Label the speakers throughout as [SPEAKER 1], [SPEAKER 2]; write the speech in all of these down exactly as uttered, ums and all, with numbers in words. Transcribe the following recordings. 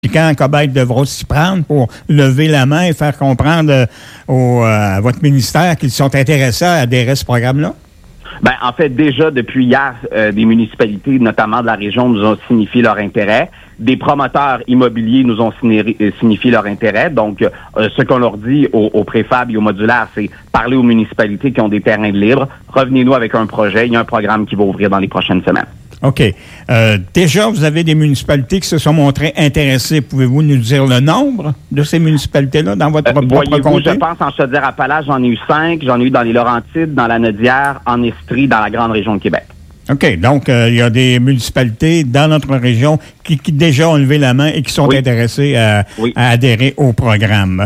[SPEAKER 1] Quand Québec devra s'y prendre pour lever la main et faire comprendre au, à votre ministère qu'ils sont intéressés à adhérer à ce programme-là?
[SPEAKER 2] Ben, en fait, déjà, depuis hier, euh, des municipalités, notamment de la région, nous ont signifié leur intérêt. Des promoteurs immobiliers nous ont signifié, signifié leur intérêt. Donc, euh, ce qu'on leur dit aux, aux préfab et aux modulaires, c'est parler aux municipalités qui ont des terrains de libre. Revenez-nous avec un projet. Il y a un programme qui va ouvrir dans les prochaines semaines. OK. Euh, déjà, vous avez des municipalités qui se sont montrées intéressées. Pouvez-vous nous dire le nombre de ces municipalités-là dans votre euh, propre comté? Je pense en Chaudière-Appalaches, j'en ai eu cinq. J'en ai eu dans les Laurentides, dans la Nodière, en Estrie, dans la grande région de Québec. OK. Donc, euh, il y a des municipalités dans notre région qui, qui déjà ont levé la main et qui sont oui. intéressées à, oui. à adhérer au programme.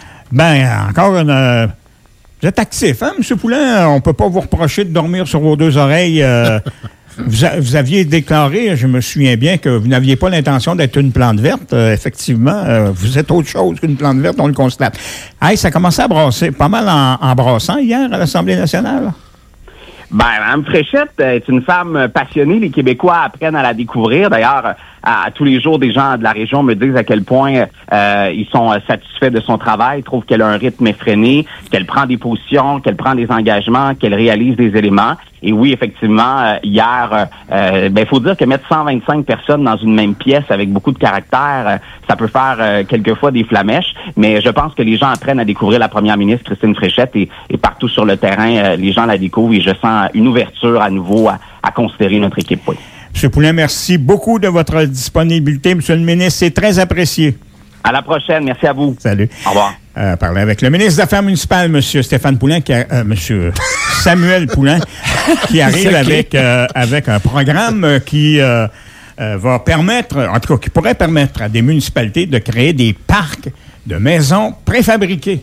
[SPEAKER 2] Ben, encore une... Euh, vous êtes actif, hein, M. Poulin? On ne peut pas vous reprocher de dormir sur vos deux oreilles... Euh, Vous, a, vous aviez déclaré, je me souviens bien, que vous n'aviez pas l'intention d'être une plante verte. Euh, effectivement, euh, vous êtes autre chose qu'une plante verte, on le constate. Hey, ça a commencé à brasser, pas mal en, en brassant hier à l'Assemblée nationale. Ben, Mme Fréchette est une femme passionnée. Les Québécois apprennent à la découvrir. D'ailleurs, à, à tous les jours, des gens de la région me disent à quel point euh, ils sont satisfaits de son travail, trouvent qu'elle a un rythme effréné, qu'elle prend des positions, qu'elle prend des engagements, qu'elle réalise des éléments. Et oui, effectivement, euh, hier, euh, ben, faut dire que mettre cent vingt-cinq personnes dans une même pièce avec beaucoup de caractère, euh, ça peut faire euh, quelquefois des flamèches. Mais je pense que les gens apprennent à découvrir la première ministre Christine Fréchette et, et partout sur le terrain, euh, les gens la découvrent et je sens une ouverture à nouveau à, à considérer notre équipe. Oui. M. Poulin, merci beaucoup de votre disponibilité. M. le ministre, c'est très apprécié. À la prochaine. Merci à vous. Salut. Au revoir. Euh, parler avec le ministre des Affaires municipales, M. Stéphane Poulin, qui a, euh, M. Samuel Poulin, qui arrive avec, euh, avec un programme qui euh, euh, va permettre, en tout cas, qui pourrait permettre à des municipalités de créer des parcs de maisons préfabriquées.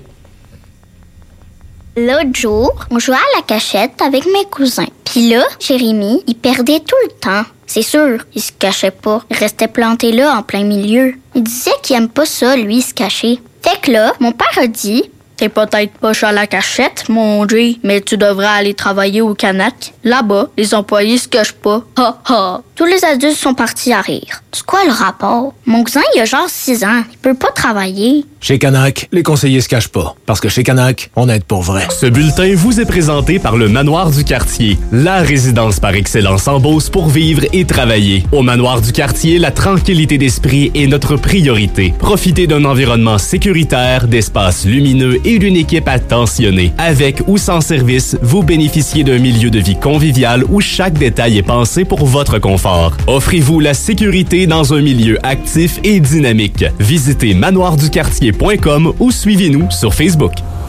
[SPEAKER 3] L'autre jour, on jouait à la cachette avec mes cousins. Puis là, Jérémy, il perdait tout le temps. C'est sûr, il se cachait pas. Il restait planté là, en plein milieu. Il disait qu'il aime pas ça, lui, se cacher. Fait que là, mon père a dit... T'es peut-être pas à la cachette, mon Dieu, mais tu devrais aller travailler au Canac. Là-bas, les employés se cachent pas. Ha ha. Tous les adultes sont partis à rire. C'est quoi le rapport? Mon cousin, il a genre six ans. Il peut pas travailler.
[SPEAKER 4] Chez Canac, les conseillers se cachent pas. Parce que chez Canac, on aide pour vrai.
[SPEAKER 5] Ce bulletin vous est présenté par le Manoir du Quartier, la résidence par excellence en Beauce pour vivre et travailler. Au Manoir du Quartier, la tranquillité d'esprit est notre priorité. Profitez d'un environnement sécuritaire, d'espaces lumineux et d'une équipe attentionnée. Avec ou sans service, vous bénéficiez d'un milieu de vie convivial où chaque détail est pensé pour votre confort. Offrez-vous la sécurité dans un milieu actif et dynamique. Visitez manoir du quartier point com ou suivez-nous sur Facebook.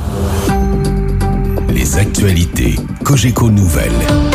[SPEAKER 6] Les actualités Cogeco Nouvelles.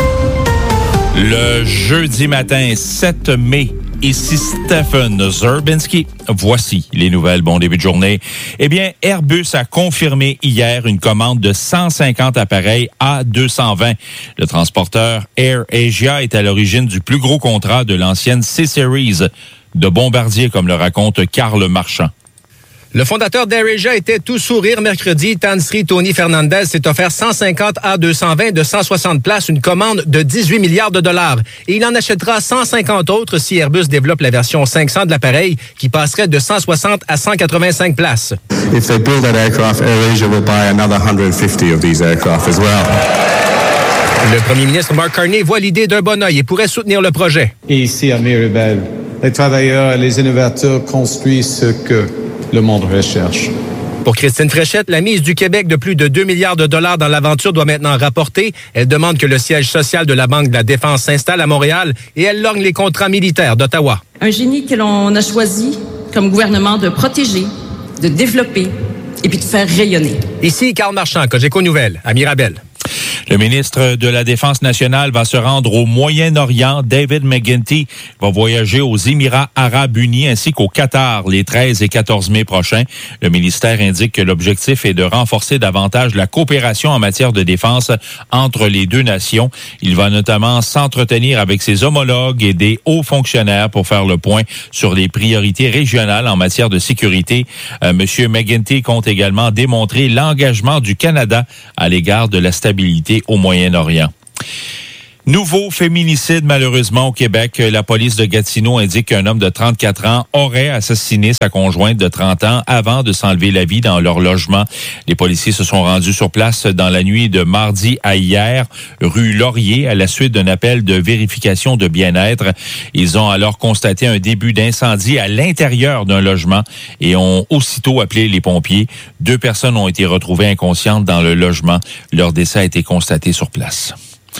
[SPEAKER 7] Le jeudi matin sept mai, ici Stephen Zerbinski. Voici les nouvelles. Bon début de journée. Eh bien, Airbus a confirmé hier une commande de cent cinquante appareils A deux cent vingt. Le transporteur Air Asia est à l'origine du plus gros contrat de l'ancienne C-Series de bombardiers, comme le raconte Karl Marchand.
[SPEAKER 8] Le fondateur d'AirAsia était tout sourire mercredi. Tansri Tony Fernandez s'est offert cent cinquante A deux cent vingt de cent soixante places, une commande de dix-huit milliards de dollars. Et il en achètera cent cinquante autres si Airbus développe la version cinq cents de l'appareil, qui passerait de cent soixante à cent quatre-vingt-cinq places.
[SPEAKER 9] If they build that aircraft, AirAsia will buy another one hundred fifty of these aircraft as well.
[SPEAKER 8] Le premier ministre Mark Carney voit l'idée d'un bon œil et pourrait soutenir le projet.
[SPEAKER 10] Et ici à Mirabel, les travailleurs et les innovateurs construisent ce que le monde recherche.
[SPEAKER 8] Pour Christine Fréchette, la mise du Québec de plus de deux milliards de dollars dans l'aventure doit maintenant rapporter. Elle demande que le siège social de la Banque de la Défense s'installe à Montréal et elle lorgne les contrats militaires d'Ottawa.
[SPEAKER 11] Un génie que l'on a choisi comme gouvernement de protéger, de développer et puis de faire rayonner.
[SPEAKER 8] Ici, Karl Marchand, Cogeco Nouvelles, à Mirabel.
[SPEAKER 7] Le ministre de la Défense nationale va se rendre au Moyen-Orient. David McGuinty va voyager aux Émirats arabes unis ainsi qu'au Qatar les treize et quatorze mai prochains. Le ministère indique que l'objectif est de renforcer davantage la coopération en matière de défense entre les deux nations. Il va notamment s'entretenir avec ses homologues et des hauts fonctionnaires pour faire le point sur les priorités régionales en matière de sécurité. Euh, Monsieur McGuinty compte également démontrer l'engagement du Canada à l'égard de la stabilité au Moyen-Orient. Nouveau féminicide, malheureusement, au Québec. La police de Gatineau indique qu'un homme de trente-quatre ans aurait assassiné sa conjointe de trente ans avant de s'enlever la vie dans leur logement. Les policiers se sont rendus sur place dans la nuit de mardi à hier, rue Laurier, à la suite d'un appel de vérification de bien-être. Ils ont alors constaté un début d'incendie à l'intérieur d'un logement et ont aussitôt appelé les pompiers. Deux personnes ont été retrouvées inconscientes dans le logement. Leur décès a été constaté sur place.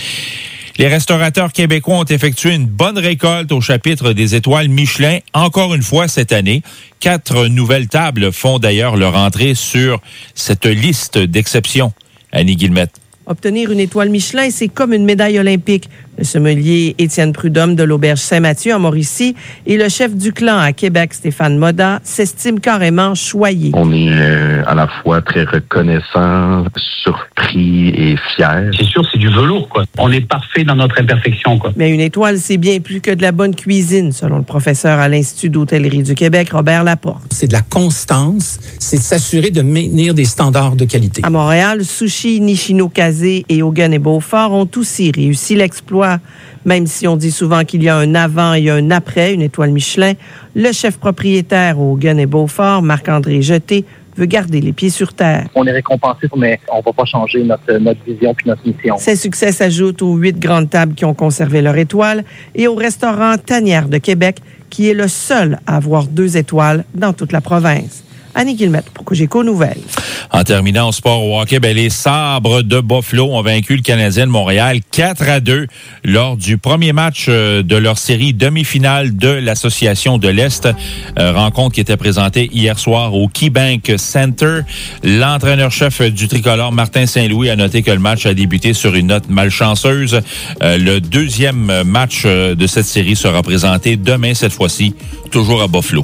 [SPEAKER 7] Les restaurateurs québécois ont effectué une bonne récolte au chapitre des étoiles Michelin, encore une fois cette année. Quatre nouvelles tables font d'ailleurs leur entrée sur cette liste d'exceptions. Annie Guillemette.
[SPEAKER 12] Obtenir une étoile Michelin, c'est comme une médaille olympique. Le sommelier Étienne Prudhomme de l'Auberge Saint-Mathieu en Mauricie et le chef du clan à Québec, Stéphane Moda, s'estiment carrément choyés.
[SPEAKER 13] On est euh, à la fois très reconnaissant, surpris et fiers.
[SPEAKER 14] C'est sûr, c'est du velours, quoi. On est parfait dans notre imperfection, quoi.
[SPEAKER 12] Mais une étoile, c'est bien plus que de la bonne cuisine, selon le professeur à l'Institut d'hôtellerie du Québec, Robert Laporte.
[SPEAKER 15] C'est de la constance, c'est de s'assurer de maintenir des standards de qualité.
[SPEAKER 12] À Montréal, Sushi, Nishino Kaze et Hogan et Beaufort ont aussi réussi l'exploit. Même si on dit souvent qu'il y a un avant et un après une étoile Michelin, le chef propriétaire au Hogan et Beaufort, Marc-André Jeté, veut garder les pieds sur terre.
[SPEAKER 16] On est récompensé, mais on ne va pas changer notre, notre vision puis notre mission.
[SPEAKER 12] Ces succès s'ajoutent aux huit grandes tables qui ont conservé leur étoile et au restaurant Tanière de Québec, qui est le seul à avoir deux étoiles dans toute la province. Annie Guillemette pour Cogeco Nouvelles.
[SPEAKER 7] En terminant au sport au hockey, ben les Sabres de Buffalo ont vaincu le Canadien de Montréal quatre à deux lors du premier match de leur série demi-finale de l'Association de l'Est. Euh, rencontre qui était présentée hier soir au KeyBank Center. L'entraîneur-chef du tricolore, Martin Saint-Louis, a noté que le match a débuté sur une note malchanceuse. Euh, le deuxième match de cette série sera présenté demain, cette fois-ci, toujours à Buffalo.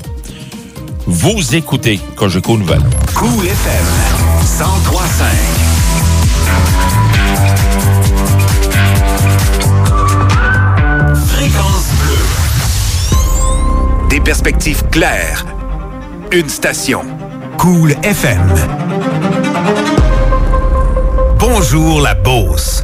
[SPEAKER 7] Vous écoutez Cogeco Nouvelles.
[SPEAKER 6] Cool F M cent trois cinq. Fréquence bleue. Des perspectives claires. Une station. Cool F M. Bonjour la Beauce.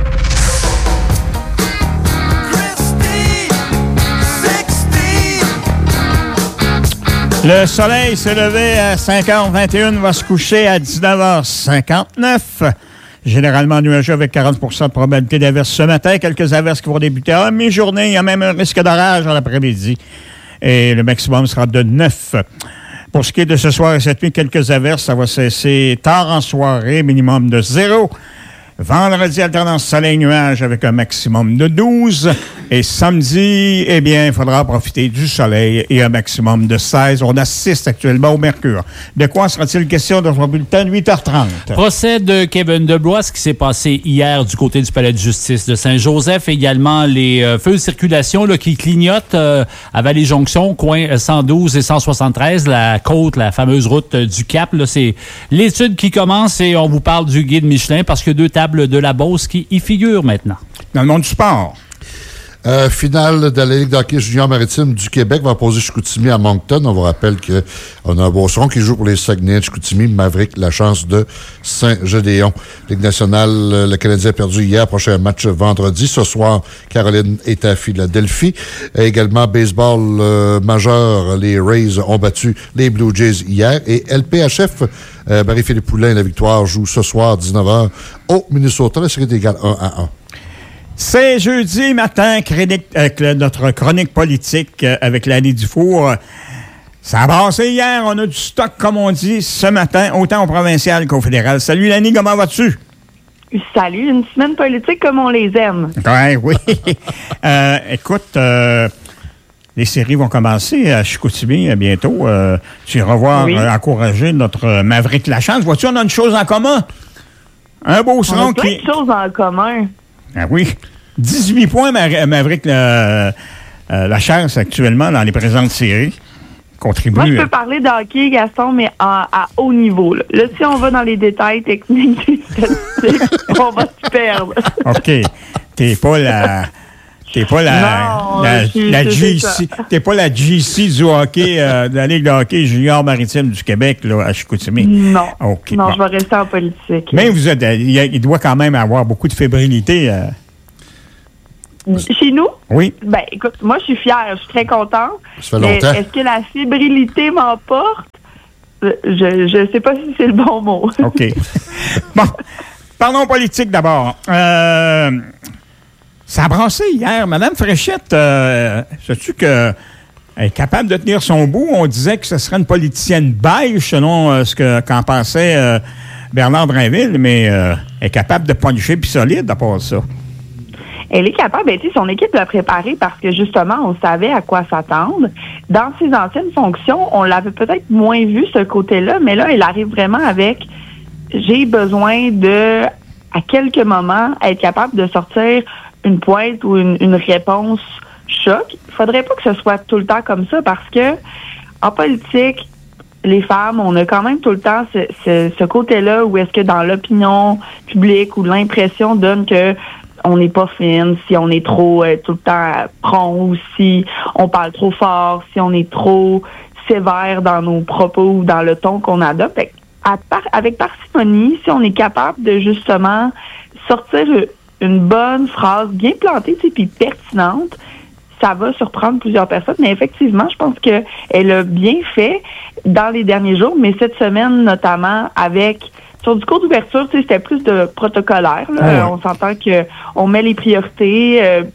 [SPEAKER 1] Le soleil s'est levé à cinq heures vingt et une, va se coucher à dix-neuf heures cinquante-neuf. Généralement nuageux avec quarante pour cent de probabilité d'averse ce matin. Quelques averses qui vont débuter à mi-journée. Il y a même un risque d'orage en l'après-midi. Et le maximum sera de neuf. Pour ce qui est de ce soir et cette nuit, quelques averses. Ça va cesser tard en soirée, minimum de zéro. Vendredi, alternance soleil-nuage avec un maximum de douze. Et samedi, eh bien, il faudra profiter du soleil et un maximum de seize. On assiste actuellement au mercure. De quoi sera-t-il question dans notre bulletin de huit heures trente?
[SPEAKER 17] Procès de Kevin Deblois, ce qui s'est passé hier du côté du palais de justice de Saint-Joseph. Également, les euh, feux de circulation là, qui clignotent euh, à Vallée-Jonction, coin cent douze et cent soixante-treize, la côte, la fameuse route euh, du Cap. Là, c'est l'étude qui commence et on vous parle du guide Michelin parce que deux tables de la Beauce qui y figurent maintenant.
[SPEAKER 1] Dans le monde du sport.
[SPEAKER 18] Euh, finale de la Ligue d'hockey junior maritime du Québec va opposer Chicoutimi à Moncton. On vous rappelle qu'on a un Beauceron qui joue pour les Saguenay de Chicoutimi, Maverick, la chance de Saint-Gédéon. Ligue nationale, le Canadien a perdu hier, prochain match vendredi. Ce soir, Caroline est à Philadelphie. Et également, baseball euh, majeur, les Rays ont battu les Blue Jays hier. Et L P H F, euh, Marie-Philippe Poulain, la victoire, joue ce soir, dix-neuf heures, au Minnesota. La série est égale un à un.
[SPEAKER 1] C'est jeudi matin, chronique, avec le, notre chronique politique euh, avec Lanny Dufour. Ça a passé hier, on a du stock, comme on dit, ce matin, autant au provincial qu'au fédéral. Salut Lanny, comment vas-tu?
[SPEAKER 19] Salut, une semaine politique comme on les aime.
[SPEAKER 1] Ouais, oui. euh, écoute, euh, les séries vont commencer à Chicoutimi bientôt. Euh, tu iras voir oui. euh, encourager notre Maverick Lachance. Vois-tu, on a une chose en commun. Un beau son
[SPEAKER 19] on a plein
[SPEAKER 1] qui...
[SPEAKER 19] de choses en commun.
[SPEAKER 1] Ah oui. dix-huit points, Maverick euh, euh, Lachance, actuellement, dans les présentes séries. Contribue.
[SPEAKER 19] Moi, je peux parler de hockey, Gaston, mais à, à haut niveau. Là. là, si on va dans les détails techniques des statistiques, on va se perdre.
[SPEAKER 1] OK. T'es pas la... T'es pas la,
[SPEAKER 19] non,
[SPEAKER 1] la,
[SPEAKER 19] je,
[SPEAKER 1] la
[SPEAKER 19] je
[SPEAKER 1] G C. T'es pas la G C du hockey, euh, de la Ligue de hockey junior maritime du Québec, là, à Chicoutimi.
[SPEAKER 19] Non.
[SPEAKER 1] Okay,
[SPEAKER 19] non,
[SPEAKER 1] bon.
[SPEAKER 19] Je vais rester en politique.
[SPEAKER 1] Mais vous êtes, il, il doit quand même avoir beaucoup de fébrilité. Euh.
[SPEAKER 19] Chez nous?
[SPEAKER 1] Oui.
[SPEAKER 19] Ben, écoute, moi, je suis fière. Je suis très contente.
[SPEAKER 18] Ça fait longtemps.
[SPEAKER 19] Mais est-ce que la fébrilité m'emporte? Je ne sais pas si c'est le bon mot.
[SPEAKER 1] OK. Bon, parlons politique d'abord. Euh, ça a brassé hier. Madame Fréchette, euh, sais-tu qu'elle est capable de tenir son bout? On disait que ce serait une politicienne beige, selon euh, ce que, qu'en pensait euh, Bernard Drinville, mais euh, elle est capable de puncher puis solide à part ça.
[SPEAKER 19] Elle est capable, ben, tu sais, son équipe l'a préparée parce que justement, on savait à quoi s'attendre. Dans ses anciennes fonctions, on l'avait peut-être moins vu, ce côté-là, mais là, elle arrive vraiment avec j'ai besoin de, à quelques moments, être capable de sortir une pointe ou une, une réponse choc. Il faudrait pas que ce soit tout le temps comme ça parce que en politique, les femmes, on a quand même tout le temps ce, ce, ce côté-là où est-ce que dans l'opinion publique ou l'impression donne que on n'est pas fine, si on est trop euh, tout le temps prompt ou si on parle trop fort, si on est trop sévère dans nos propos ou dans le ton qu'on adopte. Fait, à par, avec parcimonie, si on est capable de justement sortir une bonne phrase bien plantée puis pertinente, ça va surprendre plusieurs personnes. Mais effectivement, je pense qu'elle a bien fait dans les derniers jours, mais cette semaine notamment avec... Sur le discours d'ouverture, tu sais, c'était plus de protocolaire. Là. Ah ouais. On s'entend que on met les priorités. Euh,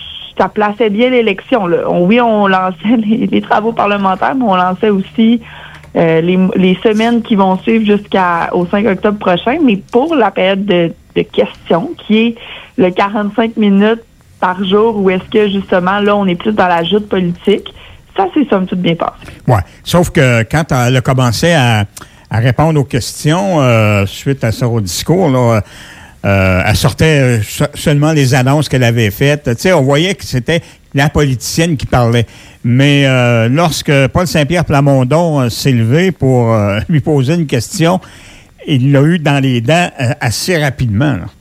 [SPEAKER 19] ça plaçait bien l'élection. Là. On, oui, on lançait les, les travaux parlementaires, mais on lançait aussi euh, les, les semaines qui vont suivre jusqu'au cinq octobre prochain. Mais pour la période de, de questions, qui est le quarante-cinq minutes par jour, où est-ce que justement, là, on est plus dans la joute politique, ça, c'est somme toute bien passé.
[SPEAKER 1] Oui. Sauf que quand elle a commencé à... à répondre aux questions euh, suite à son discours, là, euh, elle sortait seulement les annonces qu'elle avait faites. Tu sais, on voyait que c'était la politicienne qui parlait. Mais euh, lorsque Paul Saint-Pierre Plamondon euh, s'est levé pour euh, lui poser une question, il l'a eu dans les dents euh, assez rapidement. Là.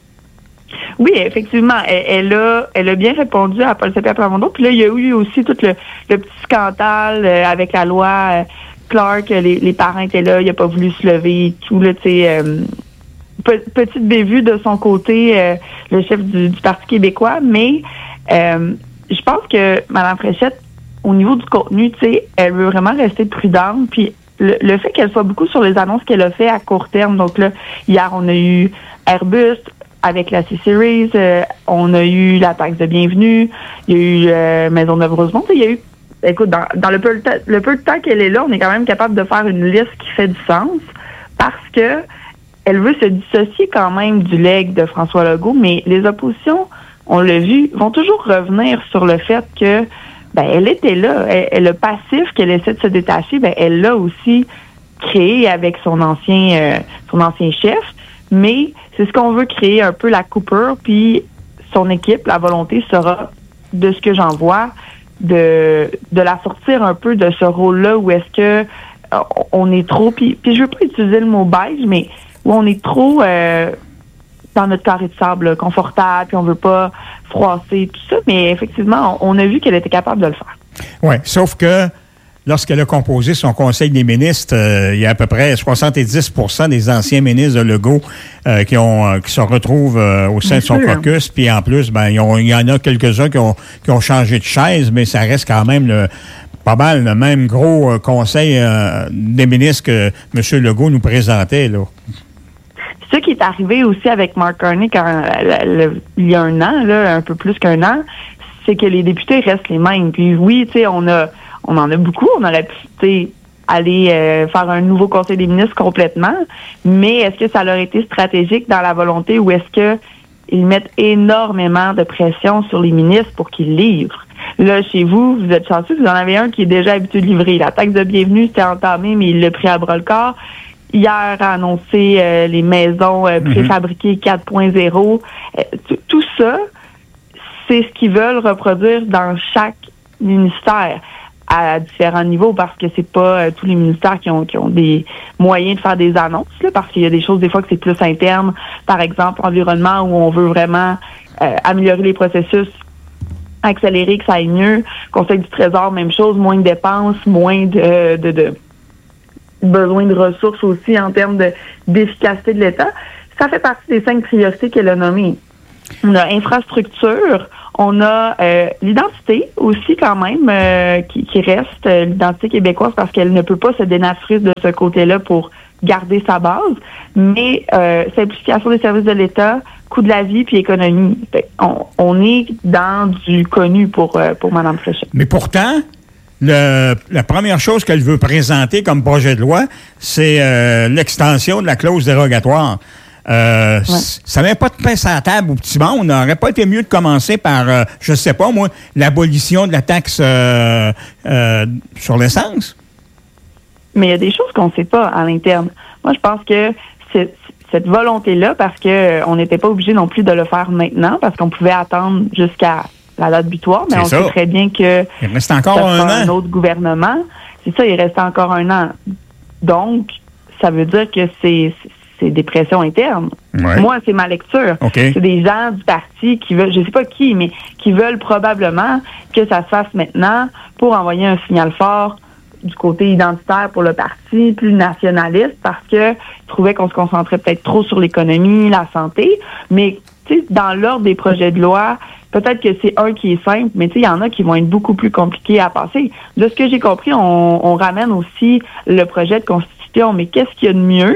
[SPEAKER 19] Oui, effectivement, elle, elle a, elle a bien répondu à Paul Saint-Pierre Plamondon. Puis là, il y a eu aussi tout le, le petit scandale euh, avec la loi... Euh, Clark, les, les parents étaient là, il a pas voulu se lever, tout là, tu sais, euh, pe- petite bévue de son côté, euh, le chef du, du Parti québécois, mais euh, je pense que Mme Fréchette, au niveau du contenu, tu sais, elle veut vraiment rester prudente, puis le, le fait qu'elle soit beaucoup sur les annonces qu'elle a fait à court terme, donc là, hier, on a eu Airbus avec la C-Series, euh, on a eu la taxe de bienvenue, il y a eu euh, Maisonneuve-Rosemont, il y a eu Écoute, dans, dans le, peu, le, ta- le peu de temps qu'elle est là, on est quand même capable de faire une liste qui fait du sens parce que elle veut se dissocier quand même du legs de François Legault, mais les oppositions, on l'a vu, vont toujours revenir sur le fait que ben elle était là. Elle, elle, le passif qu'elle essaie de se détacher, ben elle l'a aussi créé avec son ancien euh, son ancien chef, mais c'est ce qu'on veut créer un peu la coupure, puis son équipe, la volonté sera, de ce que j'en vois, de de la sortir un peu de ce rôle-là où est-ce que euh, on est trop, puis puis je veux pas utiliser le mot beige, mais où on est trop euh, dans notre carré de sable, là, confortable, puis on veut pas froisser, tout ça, mais effectivement, on, on a vu qu'elle était capable de le faire.
[SPEAKER 1] Oui, sauf que lorsqu'elle a composé son conseil des ministres, euh, il y a à peu près soixante-dix pour cent des anciens ministres de Legault euh, qui ont euh, qui se retrouvent euh, au sein Bien de son sûr. caucus. Puis en plus, ben il y en a quelques-uns qui ont, qui ont changé de chaise, mais ça reste quand même le, pas mal le même gros euh, conseil euh, des ministres que M. Legault nous présentait, là.
[SPEAKER 19] Ce qui est arrivé aussi avec Mark Carney quand, le, le, il y a un an, là, un peu plus qu'un an, c'est que les députés restent les mêmes. Puis oui, tu sais, on a On en a beaucoup. On aurait pu aller euh, faire un nouveau conseil des ministres complètement. Mais est-ce que ça leur a été stratégique dans la volonté ou est-ce que ils mettent énormément de pression sur les ministres pour qu'ils livrent? Là, chez vous, vous êtes chanceux, vous en avez un qui est déjà habitué de livrer. La taxe de bienvenue, c'était entamé, mais il l'a pris à bras-le-corps. Hier, a annoncé euh, les maisons euh, préfabriquées quatre point zéro. Euh, t- tout ça, c'est ce qu'ils veulent reproduire dans chaque ministère à différents niveaux, parce que c'est pas euh, tous les ministères qui ont qui ont des moyens de faire des annonces, là, parce qu'il y a des choses des fois que c'est plus interne, par exemple environnement, où on veut vraiment euh, améliorer les processus, accélérer que ça aille mieux. Conseil du Trésor, même chose, moins de dépenses, moins de de, de besoin de ressources aussi en termes de d'efficacité de l'État. Ça fait partie des cinq priorités qu'elle a nommées. On a infrastructure, on a euh, l'identité aussi quand même euh, qui, qui reste, euh, l'identité québécoise, parce qu'elle ne peut pas se dénaturer de ce côté-là pour garder sa base, mais euh, simplification des services de l'État, coût de la vie puis économie. On, on est dans du connu pour, euh, pour Mme Fréchette. Mais pourtant, le, la première chose qu'elle veut présenter comme projet de loi, c'est euh, l'extension de la clause dérogatoire. Euh, ouais. Ça n'avait pas de pain sur la table au petit monde. N'aurait pas été mieux de commencer par, euh, je sais pas moi, l'abolition de la taxe euh, euh, sur l'essence? Mais il y a des choses qu'on ne sait pas à l'interne. Moi, je pense que c'est, cette volonté-là, parce que euh, on n'était pas obligé non plus de le faire maintenant, parce qu'on pouvait attendre jusqu'à la date butoir, mais c'est on ça. Sait très bien que il reste encore un an. Un autre gouvernement. C'est ça, il reste encore un an. Donc, ça veut dire que c'est... c'est des pressions internes. Ouais. Moi, c'est ma lecture. Okay. C'est des gens du parti qui veulent, je sais pas qui, mais qui veulent probablement que ça se fasse maintenant pour envoyer un signal fort du côté identitaire pour le parti, plus nationaliste, parce que ils trouvaient qu'on se concentrait peut-être trop sur l'économie, la santé. Mais, tu sais, dans l'ordre des projets de loi, peut-être que c'est un qui est simple, mais tu sais, il y en a qui vont être beaucoup plus compliqués à passer. De ce que j'ai compris, on, on ramène aussi le projet de constitution, mais qu'est-ce qu'il y a de mieux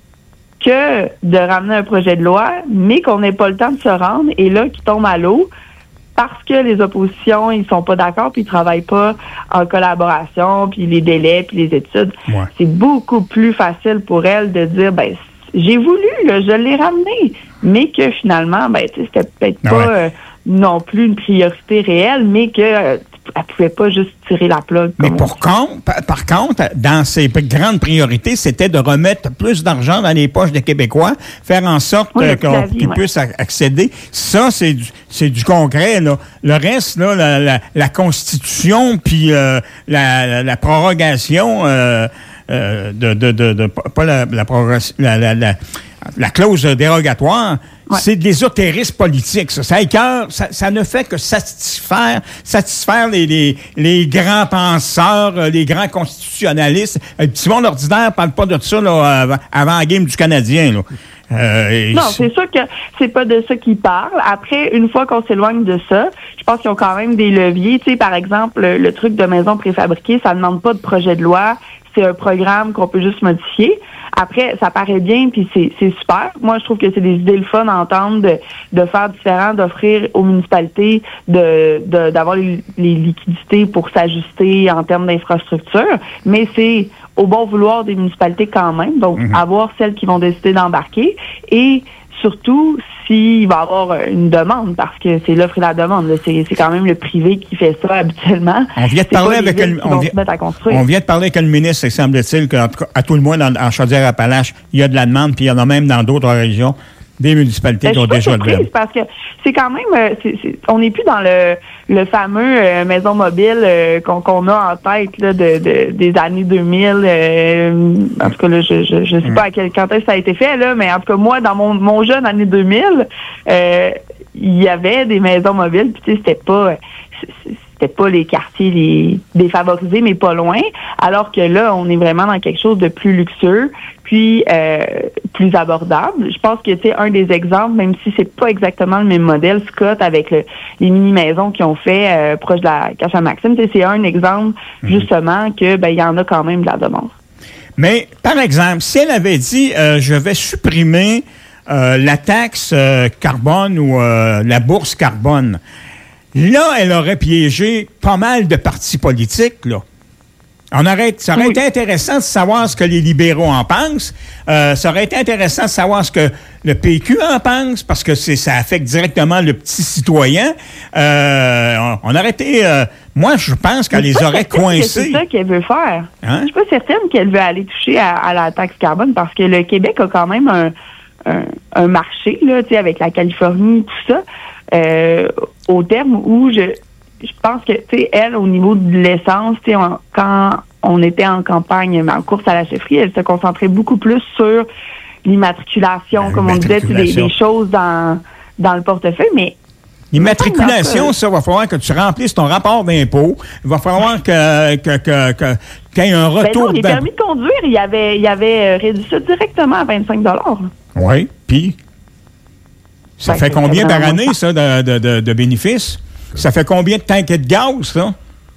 [SPEAKER 19] que de ramener un projet de loi, mais qu'on n'ait pas le temps de se rendre, et là, qui tombe à l'eau, parce que les oppositions, ils sont pas d'accord, puis ils travaillent pas en collaboration, puis les délais, puis les études. Ouais. C'est beaucoup plus facile pour elles de dire, ben, j'ai voulu, là, je l'ai ramené, mais que finalement, ben, tu sais, c'était peut-être ah pas ouais. euh, non plus une priorité réelle, mais que euh, elle pouvait pas juste tirer la plug. Mais pour contre, par, par contre, dans ses grandes priorités, c'était de remettre plus d'argent dans les poches des Québécois, faire en sorte oui, euh, qu'on, qu'ils ouais. puissent accéder. Ça, c'est du, c'est du concret, là. Le reste, là, la, la, la Constitution, puis euh, la, la, la prorogation euh, euh, de, de, de, de, pas la, la prorogation, la, la, la, la clause dérogatoire, ouais. c'est de l'ésotérisme politique. Ça, ça, écoeure, ça, ça ne fait que satisfaire, satisfaire les, les, les grands penseurs, les grands constitutionnalistes. Le petit monde ordinaire ne parle pas de ça là, avant, avant la game du Canadien. Là. Euh, non, c'est sûr que c'est pas de ça qu'ils parlent. Après, une fois qu'on s'éloigne de ça, je pense qu'ils ont quand même des leviers. Tu sais, par exemple, le, le truc de maison préfabriquée, ça ne demande pas de projet de loi. C'est un programme qu'on peut juste modifier. Après, ça paraît bien, puis c'est, c'est super. Moi, je trouve que c'est des idées le fun à entendre de, de faire différent, d'offrir aux municipalités de, de d'avoir les, les liquidités pour s'ajuster en termes d'infrastructure. Mais c'est au bon vouloir des municipalités quand même. Donc, mm-hmm. avoir celles qui vont décider d'embarquer. Et surtout, s'il va y avoir une demande, parce que c'est l'offre et la demande. Là. C'est, c'est quand même le privé qui fait ça habituellement. On vient de parler avec le, on vient, on vient de parler avec le ministre, et semble-t-il qu'à à tout le moins dans, en Chaudière-Appalaches, il y a de la demande, puis il y en a même dans d'autres régions, des municipalités ben, qui ont déjà de la demande. Parce que c'est quand même, c'est, c'est, on n'est plus dans le, le fameux euh, maison mobile euh, qu'on, qu'on a en tête là, de, de, des années deux mille. Euh, en tout cas, là, je je, je sais pas à quel quand est-ce que ça a été fait, là, mais en tout cas, moi, dans mon, mon jeune année deux mille, euh, il y avait des maisons mobiles, puis tu sais, c'était pas... C'était pas les quartiers les défavorisés, mais pas loin. Alors que là, on est vraiment dans quelque chose de plus luxueux, puis euh, plus abordable. Je pense que tu sais un des exemples, même si c'est pas exactement le même modèle, Scott avec le, les mini-maisons qu'ils ont fait euh, proche de la Cache-à-Maxime, c'est un exemple mmh. justement que ben il y en a quand même de la demande. Mais par exemple, si elle avait dit euh, je vais supprimer euh, la taxe euh, carbone ou euh, la bourse carbone. Là, elle aurait piégé pas mal de partis politiques, là. On aurait, ça aurait oui. été intéressant de savoir ce que les libéraux en pensent. Euh, ça aurait été intéressant de savoir ce que le P Q en pense, parce que c'est, ça affecte directement le petit citoyen. Euh, on, on aurait été... Euh, moi, je pense qu'elle les aurait coincés. C'est ça qu'elle veut faire. Hein? Je suis pas certaine qu'elle veut aller toucher à, à la taxe carbone, parce que le Québec a quand même un, un, un marché, là, tu sais, avec la Californie, tout ça. Euh, au terme où je je pense que, tu sais, elle, au niveau de l'essence, tu sais, quand on était en campagne, en course à la chefferie, elle se concentrait beaucoup plus sur l'immatriculation, comme on disait, des, des choses dans, dans le portefeuille, mais... L'immatriculation, ça, va falloir que tu remplisses ton rapport d'impôt. Il va falloir que, que, que, que, qu'il y ait un retour... Ben non, les permis de conduire, il y avait, il y avait réduit ça directement à vingt-cinq dollars. Oui, puis...
[SPEAKER 1] Ça
[SPEAKER 19] Ben,
[SPEAKER 1] fait
[SPEAKER 19] c'est
[SPEAKER 1] combien par
[SPEAKER 19] vraiment
[SPEAKER 1] année, ça, de, de, de, de bénéfices? Ça fait combien de tankers de gaz, ça?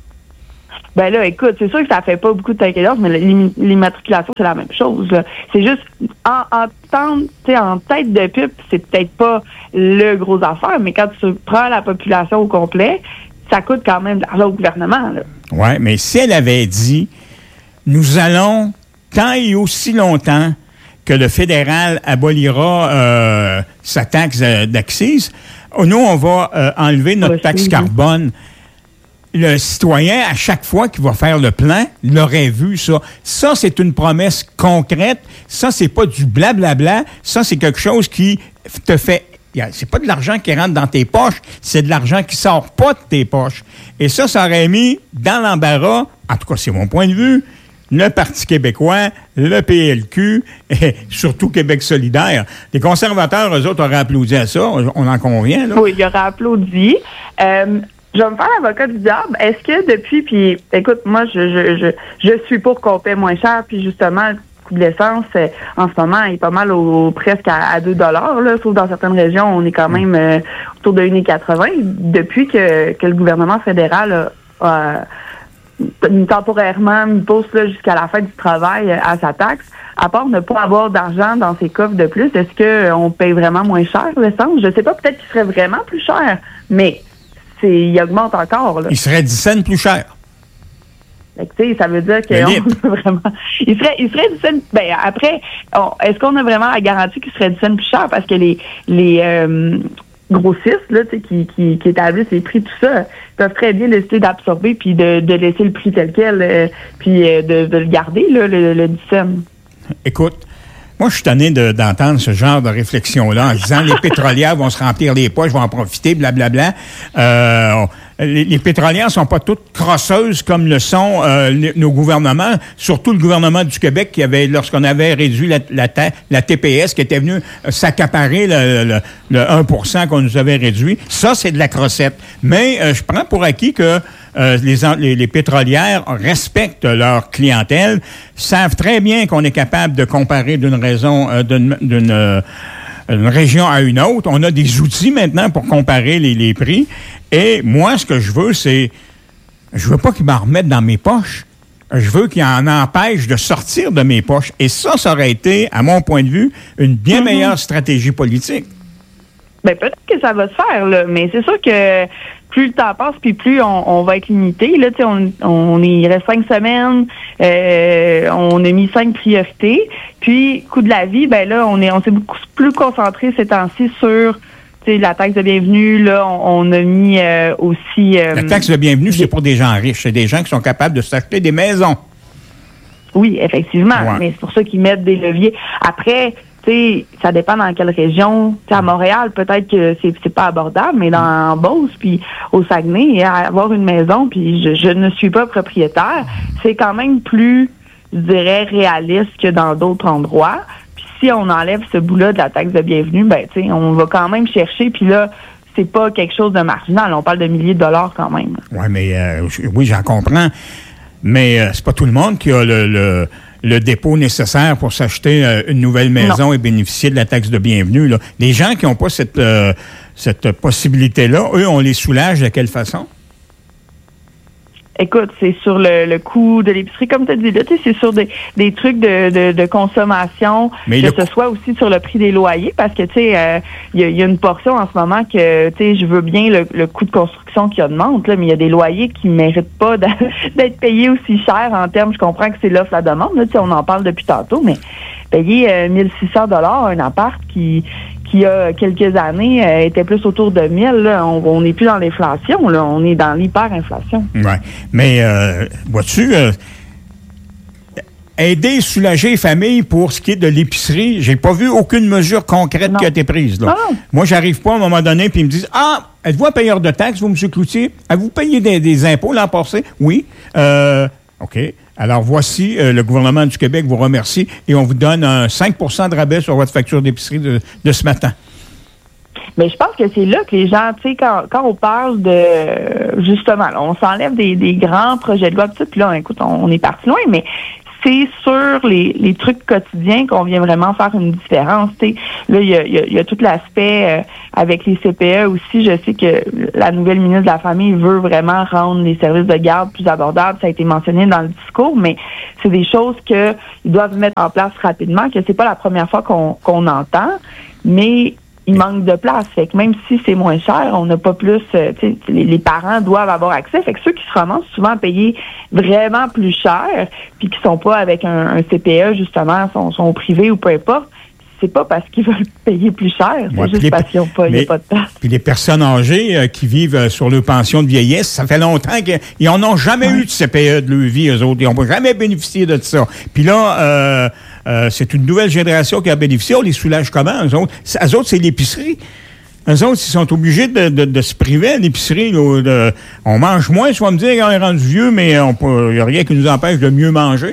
[SPEAKER 19] Ben là, écoute, c'est sûr que ça fait pas beaucoup de tankers, mais l'im- l'immatriculation, c'est la même chose. là. C'est juste, en, en, temps, tu sais, en tête de pipe, c'est peut-être pas le gros affaire, mais quand tu prends la population au complet, ça coûte quand même de l'argent au gouvernement.
[SPEAKER 1] Oui, mais si elle avait dit, nous allons, tant et aussi longtemps que le fédéral abolira euh, sa taxe euh, d'accise, nous, on va euh, enlever notre
[SPEAKER 19] Ouais,
[SPEAKER 1] taxe
[SPEAKER 19] c'est-
[SPEAKER 1] carbone. Le citoyen, à chaque fois qu'il va faire le plan, l'aurait vu, ça. Ça, c'est une promesse concrète. Ça, c'est pas du blablabla. Ça, c'est quelque chose qui te fait... C'est pas de l'argent qui rentre dans tes poches, c'est de l'argent qui sort pas de tes poches. Et ça, ça aurait mis dans l'embarras, en tout cas, c'est mon point de vue, le Parti québécois, le P L Q, et surtout Québec solidaire. Les conservateurs, eux autres, auraient applaudi à ça. On en convient, là.
[SPEAKER 19] Oui, il aurait applaudi. Euh, je vais me faire l'avocat du diable. Est-ce que depuis, puis écoute, moi, je, je, je, je suis pour qu'on paie moins cher, puis justement, le coût de l'essence, euh, en ce moment, est pas mal au, au- presque à, à deux dollars, là, sauf dans certaines régions, on est quand même euh, autour de un virgule quatre-vingts. Depuis que, que le gouvernement fédéral a, a temporairement mis pause là, jusqu'à la fin du travail euh, à sa taxe, à part ne pas avoir d'argent dans ses coffres de plus, est-ce qu'on paye vraiment moins cher l'essence? Je sais pas, peut-être qu'il serait vraiment plus cher, mais c'est, il augmente encore. Là.
[SPEAKER 1] Il serait dix cents plus cher.
[SPEAKER 19] Fait que, tu sais, ça veut dire
[SPEAKER 1] Le
[SPEAKER 19] qu'on
[SPEAKER 1] litre.
[SPEAKER 19] peut vraiment. Il serait, il serait dix cents. Ben, après, on- est-ce qu'on a vraiment la garantie qu'il serait dix cents plus cher? Parce que les, les euh, grossistes, là, tu sais, qui, qui, qui établissent les prix, tout ça, peuvent très bien décider d'absorber puis de, de laisser le prix tel quel, euh, puis euh, de, de le garder, là, le, le dix cents.
[SPEAKER 1] Écoute, moi, je suis tanné de- d'entendre ce genre de réflexion-là en disant les pétrolières vont se remplir les poches, vont en profiter, blablabla. Euh, les, les pétrolières sont pas toutes crosseuses comme le sont euh, les- nos gouvernements, surtout le gouvernement du Québec qui avait, lorsqu'on avait réduit la, la, ta- la T P S, qui était venu euh, s'accaparer le, le, le un pour cent qu'on nous avait réduit. Ça, c'est de la crossette. Mais euh, je prends pour acquis que Euh, les, en- les, les pétrolières respectent leur clientèle, savent très bien qu'on est capable de comparer d'une raison, euh, d'une, d'une, euh, d'une région à une autre. On a des outils maintenant pour comparer les, les prix. Et moi, ce que je veux, c'est... Je veux pas qu'ils m'en remettent dans mes poches. Je veux qu'ils en empêchent de sortir de mes poches. Et ça, ça aurait été, à mon point de vue, une bien meilleure stratégie politique.
[SPEAKER 19] Ben peut-être que ça va se faire, là, mais c'est sûr que plus le temps passe, puis plus on, on va être limité. Là, tu sais, on, on est, il reste cinq semaines, euh, on a mis cinq priorités. Puis, coût de la vie, ben là, on est, on s'est beaucoup plus concentré ces temps-ci sur, tu sais, la taxe de bienvenue. Là, on, on a mis euh, aussi. Euh,
[SPEAKER 1] La taxe de bienvenue, c'est pour des gens riches. C'est des gens qui sont capables de s'acheter des maisons.
[SPEAKER 19] Oui, effectivement,
[SPEAKER 1] Ouais.
[SPEAKER 19] mais c'est pour ça qu'ils mettent des leviers. Après, tu sais, ça dépend dans quelle région. Tu sais, à Montréal, peut-être que c'est c'est pas abordable, mais dans en Beauce, puis au Saguenay, avoir une maison, puis je, je ne suis pas propriétaire, c'est quand même plus, je dirais, réaliste que dans d'autres endroits. Puis si on enlève ce bout-là de la taxe de bienvenue, ben, tu sais, on va quand même chercher, puis là, c'est pas quelque chose de marginal. On parle de milliers de dollars quand même.
[SPEAKER 1] Oui, mais euh, je- oui, j'en comprends. Mais euh, c'est pas tout le monde qui a le, le, le dépôt nécessaire pour s'acheter euh, une nouvelle maison
[SPEAKER 19] Non.
[SPEAKER 1] et bénéficier de la taxe de bienvenue. Là. Les gens qui n'ont pas cette, euh, cette possibilité-là, eux, on les soulage de quelle façon?
[SPEAKER 19] Écoute, c'est sur le, le coût de l'épicerie, comme tu as dit, là, tu sais, c'est sur des, des trucs de, de, de consommation,
[SPEAKER 1] Mais
[SPEAKER 19] que
[SPEAKER 1] le
[SPEAKER 19] ce soit aussi sur le prix des loyers, parce que, tu sais, euh, il y, a- il y a une portion en ce moment que, tu sais, je veux bien le, le coût de construction qui augmente, là, mais il y a des loyers qui ne méritent pas de- d'être payés aussi cher en termes, je comprends que c'est l'offre la demande, là, tu sais, on en parle depuis tantôt, mais payer euh, mille six cents dollars un appart qui qui il y a quelques années euh, était plus autour de mille, là, on n'est plus dans l'inflation, là, on est dans l'hyperinflation.
[SPEAKER 1] Oui. Mais, euh, vois-tu, euh, aider, soulager les familles pour ce qui est de l'épicerie, j'ai pas vu aucune mesure concrète qui a été prise. Là.
[SPEAKER 19] Non.
[SPEAKER 1] Moi, j'arrive pas à un moment donné puis ils me disent « Ah, êtes-vous un payeur de taxes, vous, M. Cloutier? Avez-vous payé des, des impôts l'an passé? » Oui. Euh, OK. Alors, voici, euh, le gouvernement du Québec vous remercie et on vous donne un cinq pour cent de rabais sur votre facture d'épicerie de, de ce matin.
[SPEAKER 19] Mais je pense que c'est là que les gens, tu sais, quand, quand on parle de, justement, là, on s'enlève des, des grands projets de loi, tout, puis là, écoute, on, on est parti loin, mais c'est sur les, les trucs quotidiens qu'on vient vraiment faire une différence. T'sais, là, il y a, y, a, y a tout l'aspect euh, avec les C P E aussi. Je sais que la nouvelle ministre de la Famille veut vraiment rendre les services de garde plus abordables. Ça a été mentionné dans le discours, mais c'est des choses qu'ils doivent mettre en place rapidement, que c'est pas la première fois qu'on, qu'on entend, mais il manque de place. Fait que même si c'est moins cher, on n'a pas plus... Euh, les, les parents doivent avoir accès. Fait que ceux qui se ramassent souvent à payer vraiment plus cher, puis qui sont pas avec un, un C P E, justement, sont, sont privés ou peu importe, c'est pas parce qu'ils veulent payer plus cher, c'est ouais, juste les, parce qu'ils n'ont pas, mais, pas de place.
[SPEAKER 1] Puis les personnes âgées euh, qui vivent euh, sur leur pension de vieillesse, ça fait longtemps qu'ils n'en ont jamais ouais. eu de C P E de leur vie, eux autres. Ils n'ont jamais bénéficié de ça. Puis là, euh, euh, c'est une nouvelle génération qui a bénéficié. On les soulage comment, eux autres? Eux autres, c'est l'épicerie. Eux autres, ils sont obligés de, de, de se priver à l'épicerie. Là, de, on mange moins, tu vas me dire, quand on est rendu vieux, mais il n'y a rien qui nous empêche de mieux manger.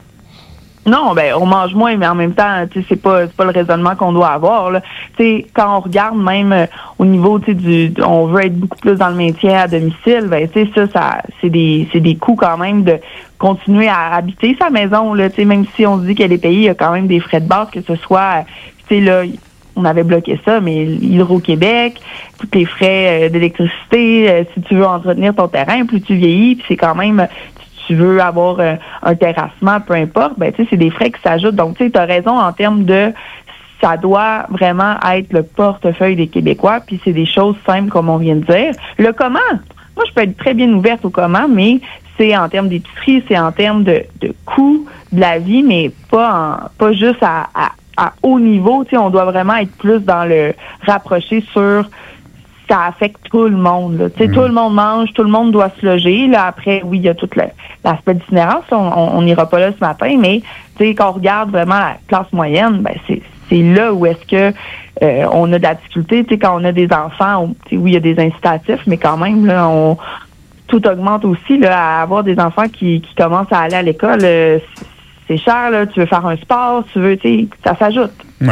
[SPEAKER 19] Non, ben on mange moins, mais en même temps, tu sais, c'est pas c'est pas le raisonnement qu'on doit avoir. Là. Tu sais, quand on regarde même euh, au niveau, tu sais, du, on veut être beaucoup plus dans le maintien à domicile, ben tu sais, ça, ça, c'est des c'est des coûts quand même de continuer à habiter sa maison. Là, tu sais, même si on se dit qu'elle est payée, il y a quand même des frais de base, que ce soit, tu sais là. On avait bloqué ça, mais Hydro-Québec, tous les frais euh, d'électricité, euh, si tu veux entretenir ton terrain, plus tu vieillis, puis c'est quand même, si tu veux avoir euh, un terrassement, peu importe, ben tu sais, c'est des frais qui s'ajoutent. Donc, tu sais, tu as raison en termes de, ça doit vraiment être le portefeuille des Québécois, puis c'est des choses simples, comme on vient de dire. Le comment, moi, je peux être très bien ouverte au comment, mais c'est en termes d'épicerie, c'est en termes de, de coût de la vie, mais pas en, pas juste à, à à haut niveau, tu sais, on doit vraiment être plus dans le rapprocher sur ça affecte tout le monde. Tu sais, mmh. Tout le monde mange, tout le monde doit se loger. Là, après, oui, il y a tout le, l'aspect d'itinérance, on n'ira pas là ce matin, mais tu sais, quand on regarde vraiment la classe moyenne, ben c'est c'est là où est-ce que euh, on a de la difficulté. Tu sais, quand on a des enfants, on, tu sais, oui, il y a des incitatifs, mais quand même, là, on tout augmente aussi là, à avoir des enfants qui, qui commencent à aller à l'école. Euh, c'est cher, là, tu veux faire un sport, tu veux, tu sais, ça s'ajoute.
[SPEAKER 1] Oui.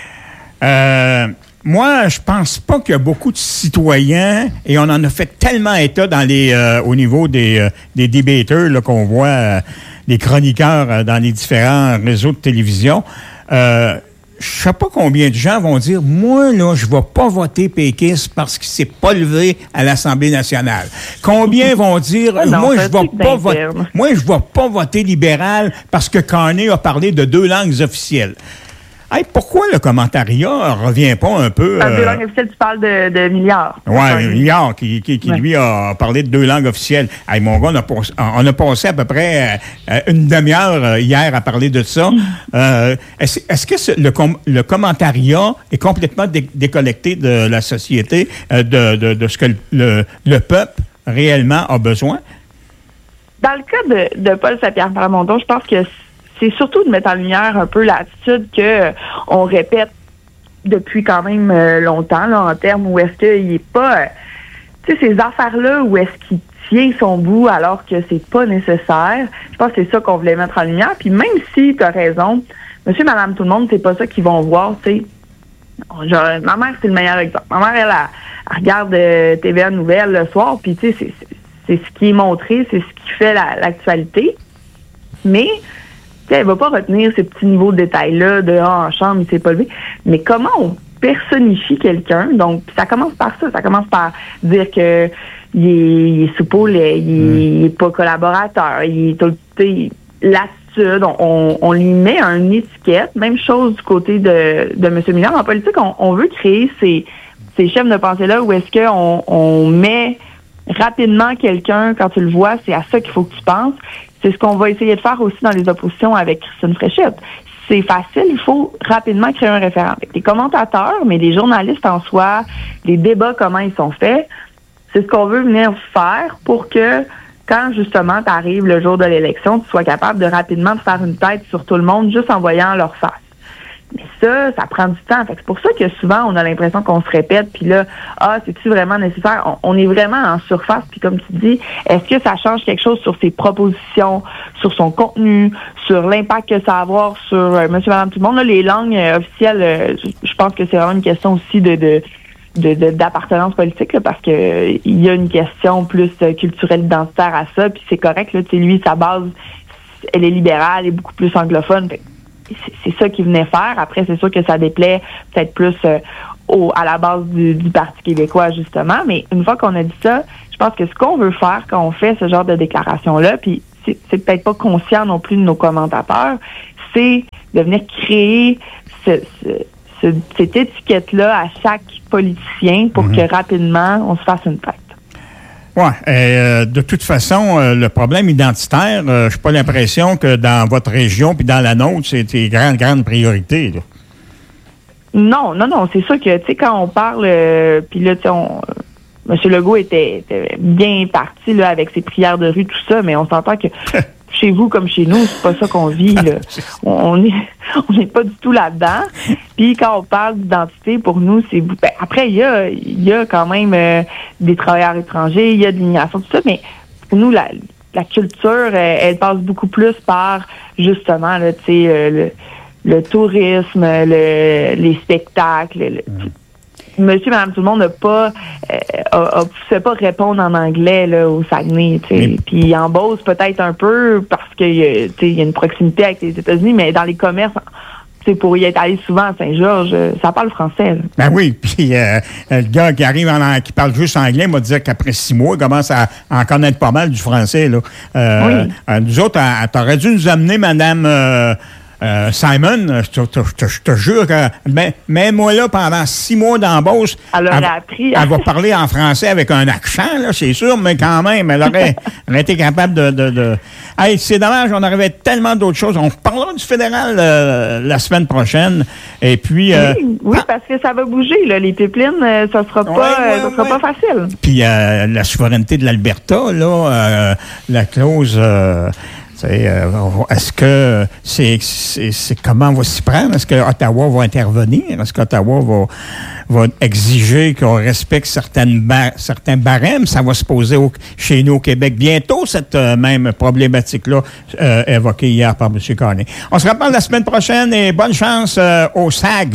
[SPEAKER 1] Euh, moi, je pense pas qu'il y a beaucoup de citoyens, et on en a fait tellement état dans les, euh, au niveau des, euh, des débatteurs là, qu'on voit, euh, les chroniqueurs euh, dans les différents réseaux de télévision. Euh, je sais pas combien de gens vont dire, moi, là, je vais pas voter péquiste parce qu'il s'est pas levé à l'Assemblée nationale. Combien vont dire, non, moi, je vais pas voter, moi, je vais pas voter libéral parce que Carney a parlé de deux langues officielles. Hey, pourquoi le commentariat revient pas un peu...
[SPEAKER 19] Euh... Deux langues officielles, tu parles de, de Milliard.
[SPEAKER 1] Oui, Milliard, qui, qui, qui ouais. lui, a parlé de deux langues officielles. Hey, mon gars, on a, passé, on a passé à peu près euh, une demi-heure hier à parler de ça. Mm. Euh, est-ce, est-ce que ce, le, com- le commentariat est complètement dé- déconnecté de la société, euh, de, de, de ce que le, le peuple réellement a besoin?
[SPEAKER 19] Dans le cas de, de Paul Saint-Pierre Plamondon, je pense que c'est surtout de mettre en lumière un peu l'attitude que euh, on répète depuis quand même euh, longtemps, là, en termes où est-ce qu'il n'est pas... Euh, tu sais, ces affaires-là, où est-ce qu'il tient son bout alors que c'est pas nécessaire. Je pense que c'est ça qu'on voulait mettre en lumière. Puis même si tu as raison, monsieur, madame, tout le monde, c'est pas ça qu'ils vont voir, tu sais. Genre, ma mère, c'est le meilleur exemple. Ma mère, elle, elle, elle regarde euh, T V A Nouvelles le soir, puis tu sais, c'est, c'est, c'est ce qui est montré, c'est ce qui fait la, l'actualité. Mais... elle ne va pas retenir ces petits niveaux de détails-là, de ah, en chambre, il s'est pas levé. Mais comment on personnifie quelqu'un? Donc, ça commence par ça. Ça commence par dire que il est, il est sous-pôle, il n'est pas collaborateur, il est tout le l'attitude, on, on, on lui met une étiquette. Même chose du côté de, de M. Milliard. En politique, on, on veut créer ces, ces chefs de pensée-là où est-ce qu'on on met rapidement quelqu'un, quand tu le vois, c'est à ça qu'il faut que tu penses. C'est ce qu'on va essayer de faire aussi dans les oppositions avec Christine Fréchette. C'est facile, il faut rapidement créer un référent. Avec les commentateurs, mais les journalistes en soi, les débats, comment ils sont faits, c'est ce qu'on veut venir faire pour que, quand justement tu arrives le jour de l'élection, tu sois capable de rapidement te faire une tête sur tout le monde juste en voyant leur face. Mais ça, ça prend du temps. Fait que c'est pour ça que souvent, on a l'impression qu'on se répète, puis là, ah, c'est-tu vraiment nécessaire? On, on est vraiment en surface, puis comme tu dis, est-ce que ça change quelque chose sur ses propositions, sur son contenu, sur l'impact que ça va avoir sur euh, monsieur, madame, tout le monde? Là, les langues euh, officielles, euh, je pense que c'est vraiment une question aussi de... de De, de, d'appartenance politique, là, parce que euh, il y a une question plus euh, culturelle identitaire à ça, puis c'est correct, là, tu sais, lui, sa base, elle est libérale et beaucoup plus anglophone. C'est, c'est ça qu'il venait faire. Après, c'est sûr que ça déplaît peut-être plus euh, au, à la base du, du Parti québécois, justement. Mais une fois qu'on a dit ça, je pense que ce qu'on veut faire quand on fait ce genre de déclaration-là, puis c'est, c'est peut-être pas conscient non plus de nos commentateurs, c'est de venir créer ce, ce, ce, cette étiquette-là à chaque politicien pour mm-hmm. que rapidement, on se fasse une tête.
[SPEAKER 1] Oui. Euh, de toute façon, euh, le problème identitaire, euh, je n'ai pas l'impression que dans votre région puis dans la nôtre, c'est une grande, grande priorité. Là.
[SPEAKER 19] Non, non, non. C'est sûr que, tu sais, quand on parle, euh, puis là, tu sais, on... M. Legault était, était bien parti là, avec ses prières de rue, tout ça, mais on s'entend que chez vous comme chez nous, c'est pas ça qu'on vit. Là. On est, on n'est pas du tout là-dedans. Puis quand on parle d'identité, pour nous, c'est ben, après il y a, il y a quand même euh, des travailleurs étrangers, il y a de l'immigration, tout ça, mais pour nous la, la culture, elle, elle passe beaucoup plus par justement là, tu sais, euh, le, le tourisme, le, les spectacles. Le, mm. Monsieur, madame, tout le monde n'a pas, euh, a, a, sait pas répondre en anglais là, au Saguenay, tu sais. Puis en Beauce, peut-être un peu parce qu'il y a une proximité avec les États-Unis, mais dans les commerces, tu sais, pour y être allé souvent à Saint-Georges, ça parle français. Là.
[SPEAKER 1] Ben oui, puis euh, le gars qui arrive, en, qui parle juste anglais, m'a dit qu'après six mois, il commence à, à en connaître pas mal du français. Là. Euh, oui. euh, nous autres, t'aurais dû nous amener, madame... Euh, Euh, Simon, je te, te, te, je te jure que ben, même moi là, pendant six mois d'embauche,
[SPEAKER 19] elle,
[SPEAKER 1] elle,
[SPEAKER 19] appris,
[SPEAKER 1] elle va parler en français avec un accent, là, c'est sûr, mais quand même, elle aurait, elle aurait été capable de... de, de... Hey, c'est dommage, on arrivait tellement d'autres choses. On parlera du fédéral euh, la semaine prochaine. Et puis... Euh,
[SPEAKER 19] oui, oui, parce que ça va bouger, là. Les pipelines, euh, ça sera pas, ouais, ouais, euh, ça sera ouais. pas facile.
[SPEAKER 1] Puis euh, la souveraineté de l'Alberta, là, euh, la clause... Euh, Euh, est-ce que c'est, c'est, c'est comment on va s'y prendre? Est-ce que Ottawa va intervenir? Est-ce qu'Ottawa va, va exiger qu'on respecte certaines bar- certains barèmes? Ça va se poser au, chez nous au Québec bientôt, cette euh, même problématique-là euh, évoquée hier par M. Carney. On se reparle la semaine prochaine et bonne chance euh, aux Sags.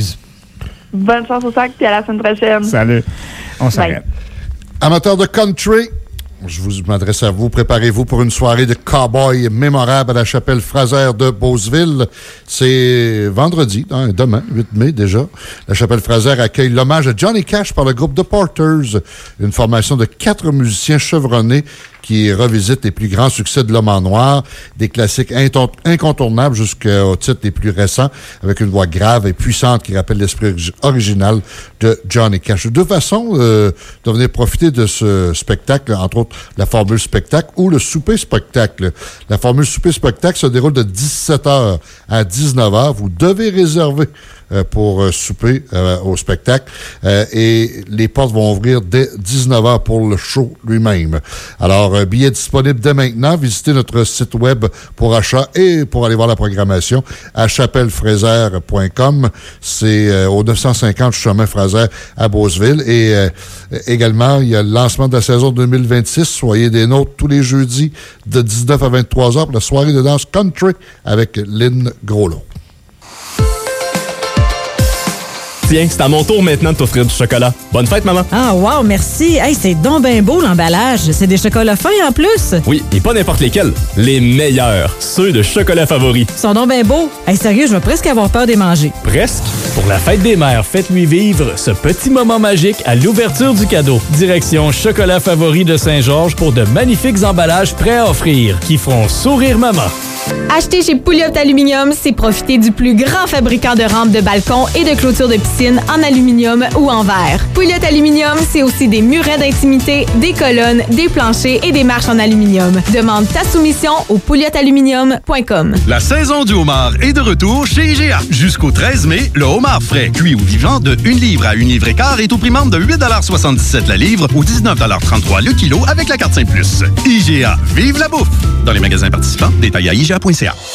[SPEAKER 19] Bonne chance aux Sags et à la semaine prochaine.
[SPEAKER 1] Salut. On s'arrête.
[SPEAKER 18] Amateurs de country, je vous m'adresse à vous. Préparez-vous pour une soirée de cow-boy mémorable à la chapelle Fraser de Beauceville. C'est vendredi, hein, demain, huit mai déjà. La chapelle Fraser accueille l'hommage à Johnny Cash par le groupe The Porters, une formation de quatre musiciens chevronnés qui revisite les plus grands succès de l'homme en noir, des classiques inton- incontournables jusqu'aux titres les plus récents, avec une voix grave et puissante qui rappelle l'esprit original de Johnny Cash. Deux façons euh, de venir profiter de ce spectacle, entre autres la formule spectacle ou le souper spectacle. La formule souper spectacle se déroule de dix-sept heures à dix-neuf heures. Vous devez réserver euh, pour euh, souper euh, au spectacle euh, et les portes vont ouvrir dès dix-neuf heures pour le show lui-même. Alors, un billet disponible dès maintenant. Visitez notre site web pour achat et pour aller voir la programmation à chapelle fraser point com. C'est euh, au neuf cent cinquante chemin Fraser à Beauceville. Et euh, également, il y a le lancement de la saison deux mille vingt-six. Soyez des nôtres tous les jeudis de dix-neuf à vingt-trois heures pour la soirée de danse country avec Lynn Groslot.
[SPEAKER 5] Tiens, c'est à mon tour maintenant de t'offrir du chocolat. Bonne fête, maman!
[SPEAKER 20] Ah, wow, merci! Hey, c'est donc ben beau, l'emballage. C'est des chocolats fins, en plus.
[SPEAKER 5] Oui, et pas n'importe lesquels. Les meilleurs. Ceux de Chocolat Favori.
[SPEAKER 20] Ils sont donc ben beaux. Hey, sérieux, je vais presque avoir peur de les manger.
[SPEAKER 5] Presque? Pour la fête des mères, faites-lui vivre ce petit moment magique à l'ouverture du cadeau. Direction Chocolat Favori de Saint-Georges pour de magnifiques emballages prêts à offrir qui feront sourire maman.
[SPEAKER 21] Acheter chez Pouliot Aluminium, c'est profiter du plus grand fabricant de rampes de balcon et de clôtures de piscine en aluminium ou en verre. Pouliot Aluminium, c'est aussi des murets d'intimité, des colonnes, des planchers et des marches en aluminium. Demande ta soumission au pouliot aluminium point com.
[SPEAKER 22] La saison du homard est de retour chez I G A. Jusqu'au treize mai, le homard frais, cuit ou vivant de une livre à une livre et quart est au prix membre de huit soixante-dix-sept la livre ou dix-neuf trente-trois le kilo avec la carte Saint Plus. I G A, vive la bouffe! Dans les magasins participants, détails à I G A point C A.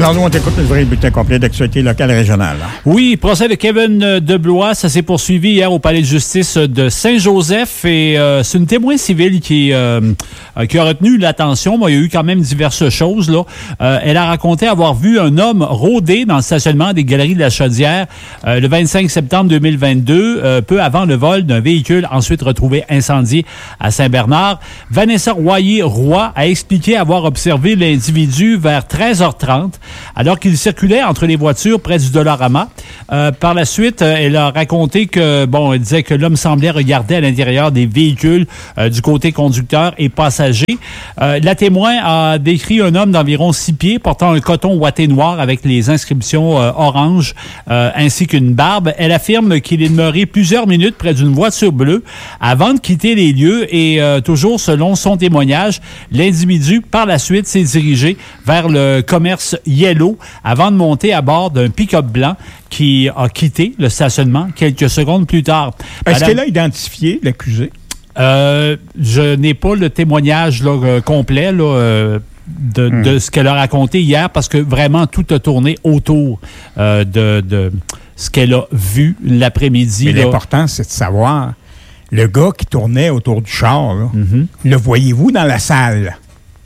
[SPEAKER 1] Alors, nous, on t'écoute le vrai bulletin complet d'actualité locale et régionale.
[SPEAKER 17] Oui, procès de Kevin Deblois, ça s'est poursuivi hier au palais de justice de Saint-Joseph et euh, c'est une témoin civile qui, euh, qui a retenu l'attention. Bon, il y a eu quand même diverses choses, là. Euh, elle a raconté avoir vu un homme rôder dans le stationnement des Galeries de la Chaudière euh, le vingt-cinq septembre deux mille vingt-deux, euh, peu avant le vol d'un véhicule ensuite retrouvé incendié à Saint-Bernard. Vanessa Royer-Roy a expliqué avoir observé l'individu vers treize heures trente alors qu'il circulait entre les voitures près du Dollarama. Euh, par la suite, euh, elle a raconté que, bon, elle disait que l'homme semblait regarder à l'intérieur des véhicules euh, du côté conducteur et passager. Euh, la témoin a décrit un homme d'environ six pieds portant un coton ouaté noir avec les inscriptions euh, orange euh, ainsi qu'une barbe. Elle affirme qu'il est demeuré plusieurs minutes près d'une voiture bleue avant de quitter les lieux et euh, toujours selon son témoignage, l'individu par la suite s'est dirigé vers le commerce Yellow avant de monter à bord d'un pick-up blanc qui a quitté le stationnement quelques secondes plus tard.
[SPEAKER 1] Est-ce
[SPEAKER 17] Madame...
[SPEAKER 1] qu'elle a identifié l'accusé?
[SPEAKER 17] Euh, je n'ai pas le témoignage là, euh, complet là, euh, de, hmm. de ce qu'elle a raconté hier parce que vraiment tout a tourné autour euh, de, de ce qu'elle a vu l'après-midi.
[SPEAKER 1] Mais
[SPEAKER 17] là.
[SPEAKER 1] l'important, c'est de savoir, le gars qui tournait autour du char, là, mm-hmm. le voyez-vous dans la salle?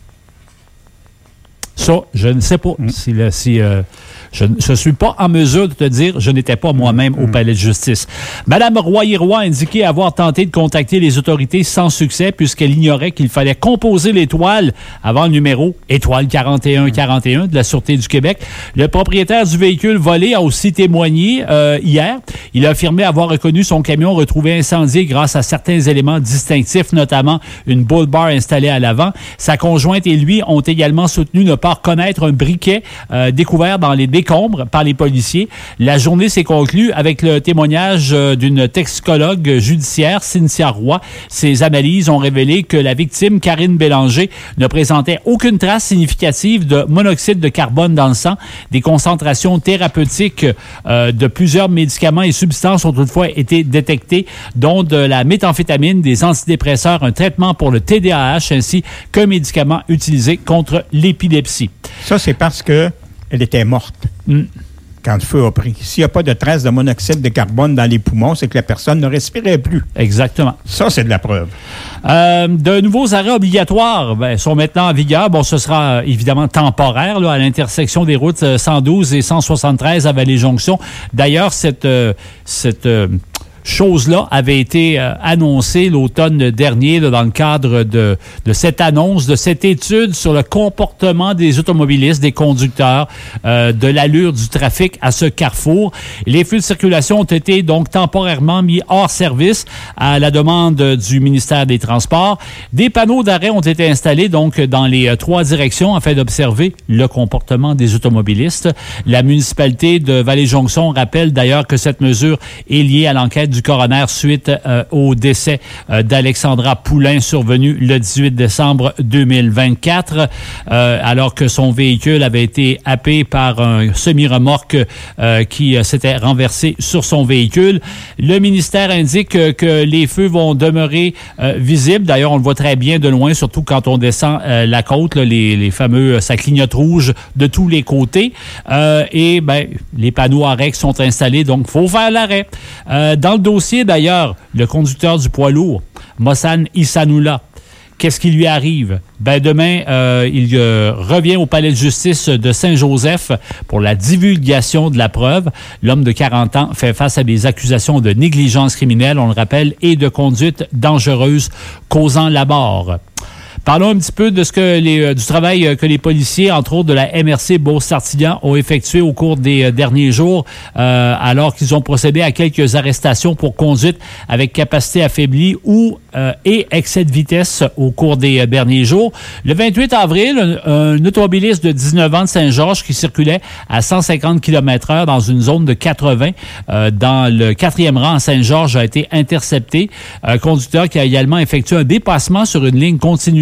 [SPEAKER 17] Ça, je ne sais pas. Mm. Si, le, si euh, je ne suis pas en mesure de te dire, je n'étais pas moi-même mm. au palais de justice. Madame Royer-Roy a indiqué avoir tenté de contacter les autorités sans succès puisqu'elle ignorait qu'il fallait composer l'étoile avant le numéro étoile quarante et un quarante et un de la Sûreté du Québec. Le propriétaire du véhicule volé a aussi témoigné euh, hier. Il a affirmé avoir reconnu son camion retrouvé incendié grâce à certains éléments distinctifs, notamment une bull bar installée à l'avant. Sa conjointe et lui ont également soutenu ne pas reconnaître un briquet euh, découvert dans les décombres par les policiers. La journée s'est conclue avec le témoignage euh, d'une toxicologue judiciaire, Cynthia Roy. Ses analyses ont révélé que la victime, Karine Bélanger, ne présentait aucune trace significative de monoxyde de carbone dans le sang. Des concentrations thérapeutiques euh, de plusieurs médicaments et substances ont toutefois été détectées, dont de la méthamphétamine, des antidépresseurs, un traitement pour le T D A H ainsi qu'un médicament utilisé contre l'épilepsie.
[SPEAKER 1] Ça, c'est parce qu'elle était morte mm. quand le feu a pris. S'il n'y a pas de traces de monoxyde de carbone dans les poumons, c'est que la personne ne respirait plus.
[SPEAKER 17] Exactement.
[SPEAKER 1] Ça, c'est de la preuve.
[SPEAKER 17] Euh, de nouveaux arrêts obligatoires ben, sont maintenant en vigueur. Bon, ce sera euh, évidemment temporaire là, à l'intersection des routes euh, cent douze et cent soixante-treize à Vallée-Jonction. D'ailleurs, cette... Euh, cette euh, chose-là avait été euh, annoncée l'automne dernier là, dans le cadre de, de cette annonce, de cette étude sur le comportement des automobilistes, des conducteurs, euh, de l'allure du trafic à ce carrefour. Les feux de circulation ont été donc temporairement mis hors service à la demande du ministère des Transports. Des panneaux d'arrêt ont été installés donc dans les euh, trois directions afin d'observer le comportement des automobilistes. La municipalité de Vallée-Jonction rappelle d'ailleurs que cette mesure est liée à l'enquête du coroner suite euh, au décès euh, d'Alexandra Poulain survenu le dix-huit décembre deux mille vingt-quatre, euh, alors que son véhicule avait été happé par un semi-remorque euh, qui euh, s'était renversé sur son véhicule. Le ministère indique euh, que les feux vont demeurer euh, visibles. D'ailleurs, on le voit très bien de loin, surtout quand on descend euh, la côte, là, les, les fameux, ça clignote rouge de tous les côtés. Euh, et ben, les panneaux arrêts sont installés, donc il faut faire l'arrêt. Euh, dans le dossier, d'ailleurs, le conducteur du poids lourd, Mohsen Issanoula, qu'est-ce qui lui arrive? Ben demain, euh, il euh, revient au palais de justice de Saint-Joseph pour la divulgation de la preuve. L'homme de quarante ans fait face à des accusations de négligence criminelle, on le rappelle, et de conduite dangereuse causant la mort. Parlons un petit peu de ce que les, euh, du travail euh, que les policiers, entre autres de la M R C Beauce-Sartillon, ont effectué au cours des euh, derniers jours, euh, alors qu'ils ont procédé à quelques arrestations pour conduite avec capacité affaiblie ou euh, et excès de vitesse au cours des euh, derniers jours. Le vingt-huit avril, un, un automobiliste de dix-neuf ans de Saint-Georges qui circulait à cent cinquante kilomètres heure dans une zone de quatre-vingts euh, dans le quatrième rang à Saint-Georges a été intercepté. Un conducteur qui a également effectué un dépassement sur une ligne continue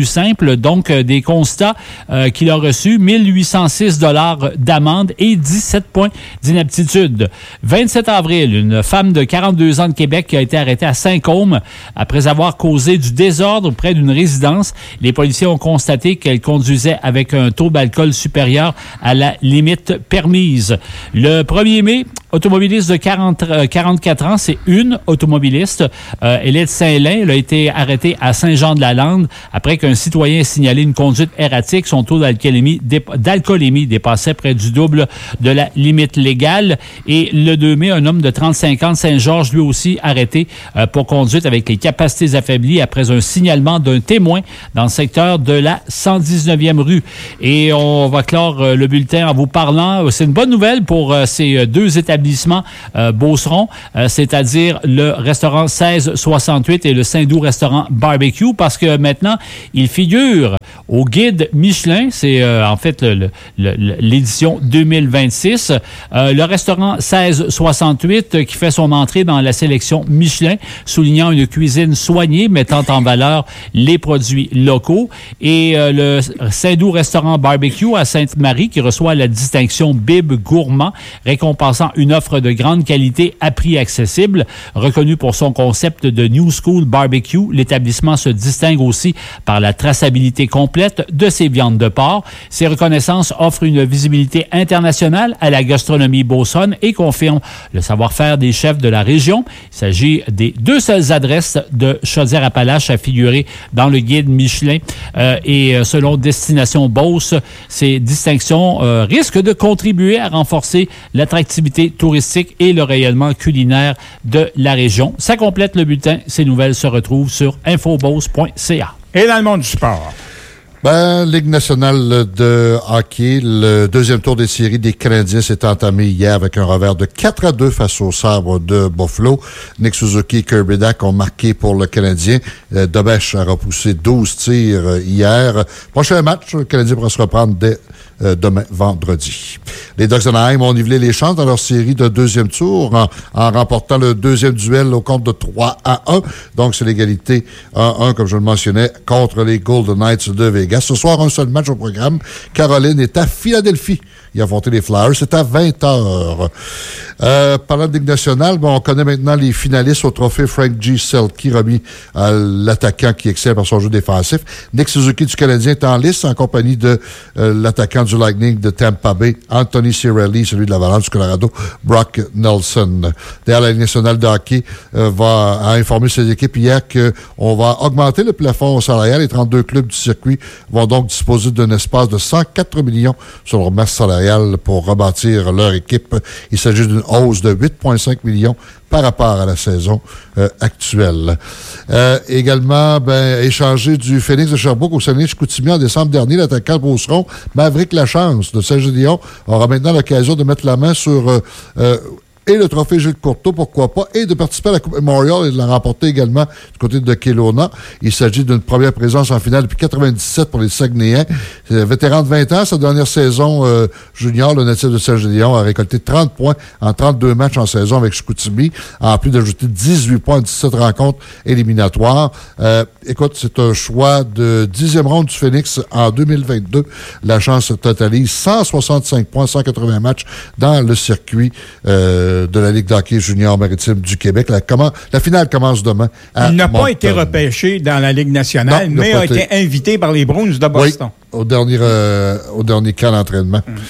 [SPEAKER 17] simple. Donc, euh, des constats euh, qu'il a reçus, mille huit cent six dollars d'amende et dix-sept points d'inaptitude. vingt-sept avril, une femme de quarante-deux ans de Québec qui a été arrêtée à Saint-Côme après avoir causé du désordre près d'une résidence. Les policiers ont constaté qu'elle conduisait avec un taux d'alcool supérieur à la limite permise. Le premier mai, automobiliste de quarante, euh, quarante-quatre ans, c'est une automobiliste. Euh, elle est de Saint-Lin. Elle a été arrêtée à Saint-Jean-de-la-Lande après qu'un citoyen ait signalé une conduite erratique. Son taux d'alcoolémie, dép- d'alcoolémie dépassait près du double de la limite légale. Et le deux mai, un homme de trente-cinq ans de Saint-Georges, lui aussi arrêté euh, pour conduite avec les capacités affaiblies après un signalement d'un témoin dans le secteur de la cent dix-neuvième rue. Et on va clore euh, le bulletin en vous parlant. C'est une bonne nouvelle pour euh, ces deux établissements euh, Beauceron, euh, c'est-à-dire le restaurant seize soixante-huit et le Saint-Doux restaurant barbecue, parce que maintenant, ils figurent au guide Michelin. C'est euh, en fait le, le, le, l'édition deux mille vingt-six. Euh, le restaurant seize soixante-huit euh, qui fait son entrée dans la sélection Michelin, soulignant une cuisine soignée, mettant en valeur les produits locaux. Et euh, le Saint-Doux restaurant barbecue à Sainte-Marie qui reçoit la distinction Bib Gourmand, récompensant une offre de grande qualité à prix accessible. Reconnu pour son concept de New School Barbecue, l'établissement se distingue aussi par la traçabilité complète de ses viandes de porc. Ces reconnaissances offrent une visibilité internationale à la gastronomie beauçonne et confirment le savoir-faire des chefs de la région. Il s'agit des deux seules adresses de Chaudière-Appalaches à figurer dans le guide Michelin. Euh, et selon Destination Beauce, ces distinctions euh, risquent de contribuer à renforcer l'attractivité touristique et le rayonnement culinaire de la région. Ça complète le bulletin. Ces nouvelles se retrouvent sur infobose point c a.
[SPEAKER 1] Et dans le monde du sport?
[SPEAKER 18] Ben, Ligue nationale de hockey, le deuxième tour des séries des Canadiens s'est entamé hier avec un revers de quatre à deux face aux Sabres de Buffalo. Nick Suzuki et Kirby Dach ont marqué pour le Canadien. Euh, Dobesch a repoussé douze tirs euh, hier. Prochain match, le Canadien pourra se reprendre dès euh, demain, vendredi. Les Ducks d'Anaheim ont nivelé les chances dans leur série de deuxième tour en, en remportant le deuxième duel au compte de trois à un. Donc, c'est l'égalité un un, comme je le mentionnais, contre les Golden Knights de Vegas. Ce soir, un seul match au programme. Caroline est à Philadelphie. Il a affronté les Flyers. C'est à vingt heures. Euh, parlant de Ligue nationale, bon, on connaît maintenant les finalistes au trophée Frank G. Selke, remis à l'attaquant qui excelle par son jeu défensif. Nick Suzuki du Canadien est en liste en compagnie de euh, l'attaquant du Lightning de Tampa Bay, Anthony Cirelli, celui de l'Avalanche du Colorado, Brock Nelson. D'ailleurs, la Ligue nationale de hockey euh, va a informé ses équipes hier qu'on va augmenter le plafond salarial. Les trente-deux clubs du circuit vont donc disposer d'un espace de cent quatre millions sur leur masse salariale pour rebâtir leur équipe. Il s'agit d'une hausse de huit virgule cinq millions par rapport à la saison euh, actuelle. Euh, également, ben, échangé du Phoenix de Sherbrooke au Saguenay-Chicoutimi en décembre dernier, l'attaquant Beauceron, Maverick Lachance de Saint-Gédéon aura maintenant l'occasion de mettre la main sur euh, euh, et le trophée Gilles Courteau, pourquoi pas, et de participer à la Coupe Memorial et de la remporter également du côté de Kelowna. Il s'agit d'une première présence en finale depuis quatre-vingt-dix-sept pour les Saguenayens. C'est un vétéran de vingt ans, sa dernière saison euh, junior, le natif de Saint-Gédéon, a récolté trente points en trente-deux matchs en saison avec Chicoutimi, en plus d'ajouter dix-huit points en dix-sept rencontres éliminatoires. Euh, écoute, c'est un choix de dixième ronde du Phoenix en deux mille vingt-deux. La chance totalise cent soixante-cinq points, cent quatre-vingts matchs dans le circuit euh, de la Ligue d'hockey junior maritime du Québec. La, comment, la finale commence demain à
[SPEAKER 1] Il n'a
[SPEAKER 18] Moncton.
[SPEAKER 1] pas été repêché dans la Ligue nationale,
[SPEAKER 18] Non,
[SPEAKER 1] mais a été invité par les Bruins de Boston.
[SPEAKER 18] Oui, au dernier, euh, au dernier camp d'entraînement. Hum.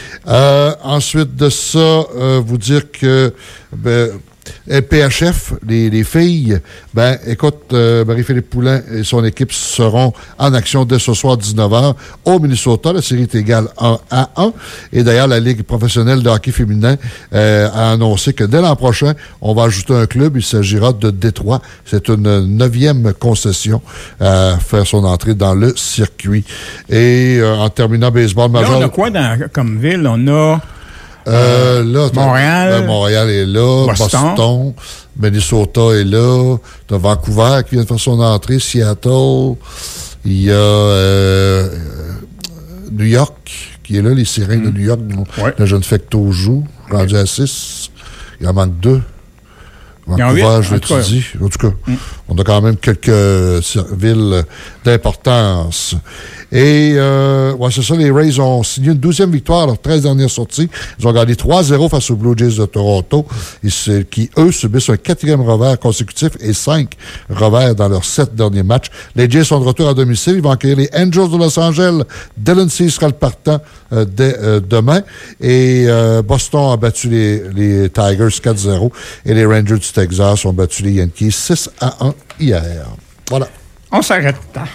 [SPEAKER 18] Euh, ensuite de ça, euh, vous dire que ben, P H F, les, les filles, ben écoute, euh, Marie-Philippe Poulin et son équipe seront en action dès ce soir dix-neuf heures au Minnesota. La série est égale un à un. Et d'ailleurs, la Ligue professionnelle de hockey féminin euh, a annoncé que dès l'an prochain, on va ajouter un club. Il s'agira de Détroit. C'est une neuvième concession à faire son entrée dans le circuit. Et euh, en terminant baseball majeur...
[SPEAKER 1] Là, on a quoi dans, comme ville? On a...
[SPEAKER 18] Euh, là,
[SPEAKER 1] Montréal.
[SPEAKER 18] Ben, Montréal est là. Boston. Boston. Minnesota est là. T'as Vancouver qui vient de faire son entrée. Seattle. Il y a euh, New York qui est là. Les Sirènes mm. de New York. Ouais. La jeune Fecto joue. Rendu à six. Il en manque deux. Vancouver, je l'ai dit. En tout cas, mm. on a quand même quelques villes d'importance. Et, euh, ouais, c'est ça, les Rays ont signé une douzième victoire à leurs treize dernières sorties. Ils ont gagné trois zéro face aux Blue Jays de Toronto, qui, eux, subissent un quatrième revers consécutif et cinq revers dans leurs sept derniers matchs. Les Jays sont de retour à domicile. Ils vont accueillir les Angels de Los Angeles. Dylan Cease sera le partant euh, dès euh, demain. Et euh, Boston a battu les, les Tigers quatre zéro. Et les Rangers du Texas ont battu les Yankees six à un hier. Voilà.
[SPEAKER 1] On s'arrête.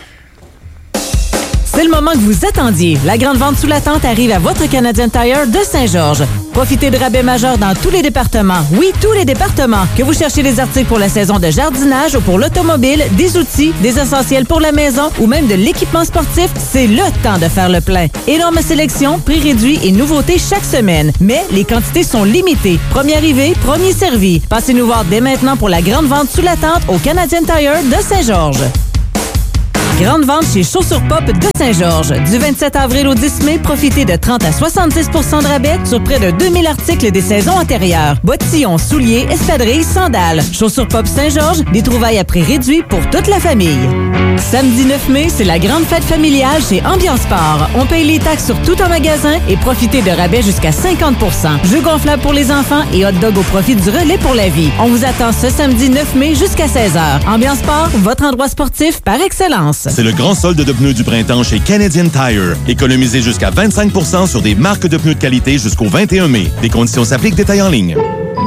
[SPEAKER 20] C'est le moment que vous attendiez. La grande vente sous la tente arrive à votre Canadian Tire de Saint-Georges. Profitez de rabais majeurs dans tous les départements. Oui, tous les départements. Que vous cherchez des articles pour la saison de jardinage ou pour l'automobile, des outils, des essentiels pour la maison ou même de l'équipement sportif, c'est le temps de faire le plein. Énorme sélection, prix réduit et nouveautés chaque semaine. Mais les quantités sont limitées. Premier arrivé, premier servi. Passez nous voir dès maintenant pour la grande vente sous la tente au Canadian Tire de Saint-Georges. Grande vente chez Chaussures Pop de Saint-Georges. Du vingt-sept avril au dix mai, profitez de trente à soixante-dix pour cent de rabais sur près de deux mille articles des saisons antérieures. Bottillons, souliers, espadrilles, sandales. Chaussures Pop Saint-Georges, des trouvailles à prix réduit pour toute la famille. Samedi neuf mai, c'est la grande fête familiale chez Ambiance Sport. On paye les taxes sur tout un magasin et profitez de rabais jusqu'à cinquante pour cent. Jeux gonflables pour les enfants et hot dog au profit du relais pour la vie. On vous attend ce samedi neuf mai jusqu'à seize heures. Ambiance Sport, votre endroit sportif par excellence.
[SPEAKER 2] C'est le grand solde de pneus du printemps chez Canadian Tire. Économisez jusqu'à vingt-cinq pour cent sur des marques de pneus de qualité jusqu'au vingt et un mai. Des conditions s'appliquent, détails en ligne.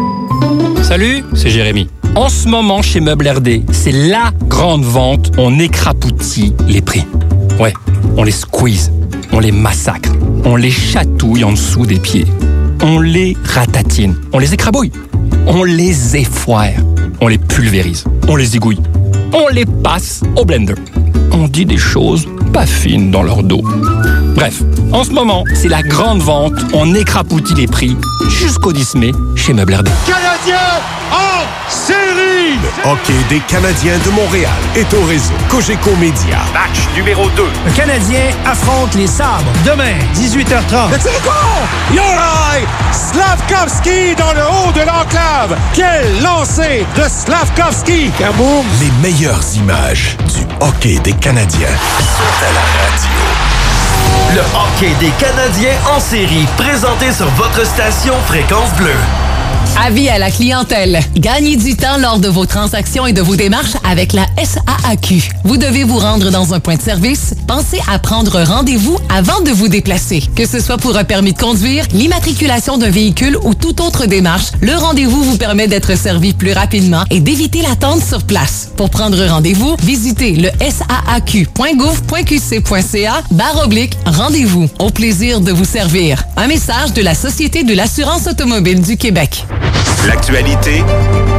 [SPEAKER 3] Salut, c'est Jérémy. En ce moment, chez Meubles R D, c'est la grande vente. On écrapoutit les prix. Ouais, on les squeeze, on les massacre, on les chatouille en dessous des pieds. On les ratatine, on les écrabouille, on les effoire, on les pulvérise, on les égouille, on les passe au blender. On dit des choses pas fines dans leur dos. Bref, en ce moment, c'est la grande vente. On écrapoutit les prix jusqu'au dix mai chez Meubles R D.
[SPEAKER 23] Canadiens en série!
[SPEAKER 24] Le hockey des Canadiens de Montréal est au réseau Cogeco Média.
[SPEAKER 23] Match numéro deux. Le Canadien affronte les Sabres. Demain, dix-huit heures trente.
[SPEAKER 24] Le tir court! Juraj Slafkovský dans le haut de l'enclave. Quel lancer de Slafkovský!
[SPEAKER 23] Kaboom!
[SPEAKER 24] Les meilleures images du hockey des Canadiens sont à la radio.
[SPEAKER 25] Le hockey des Canadiens en série, présenté sur votre station Fréquence Bleue.
[SPEAKER 26] Avis à la clientèle. Gagnez du temps lors de vos transactions et de vos démarches avec la S A A Q. Vous devez vous rendre dans un point de service. Pensez à prendre rendez-vous avant de vous déplacer. Que ce soit pour un permis de conduire, l'immatriculation d'un véhicule ou toute autre démarche, le rendez-vous vous permet d'être servi plus rapidement et d'éviter l'attente sur place. Pour prendre rendez-vous, visitez le S A A Q point gouv point Q C point C A barre oblique rendez-vous. Au plaisir de vous servir. Un message de la Société de l'assurance automobile du Québec.
[SPEAKER 6] L'actualité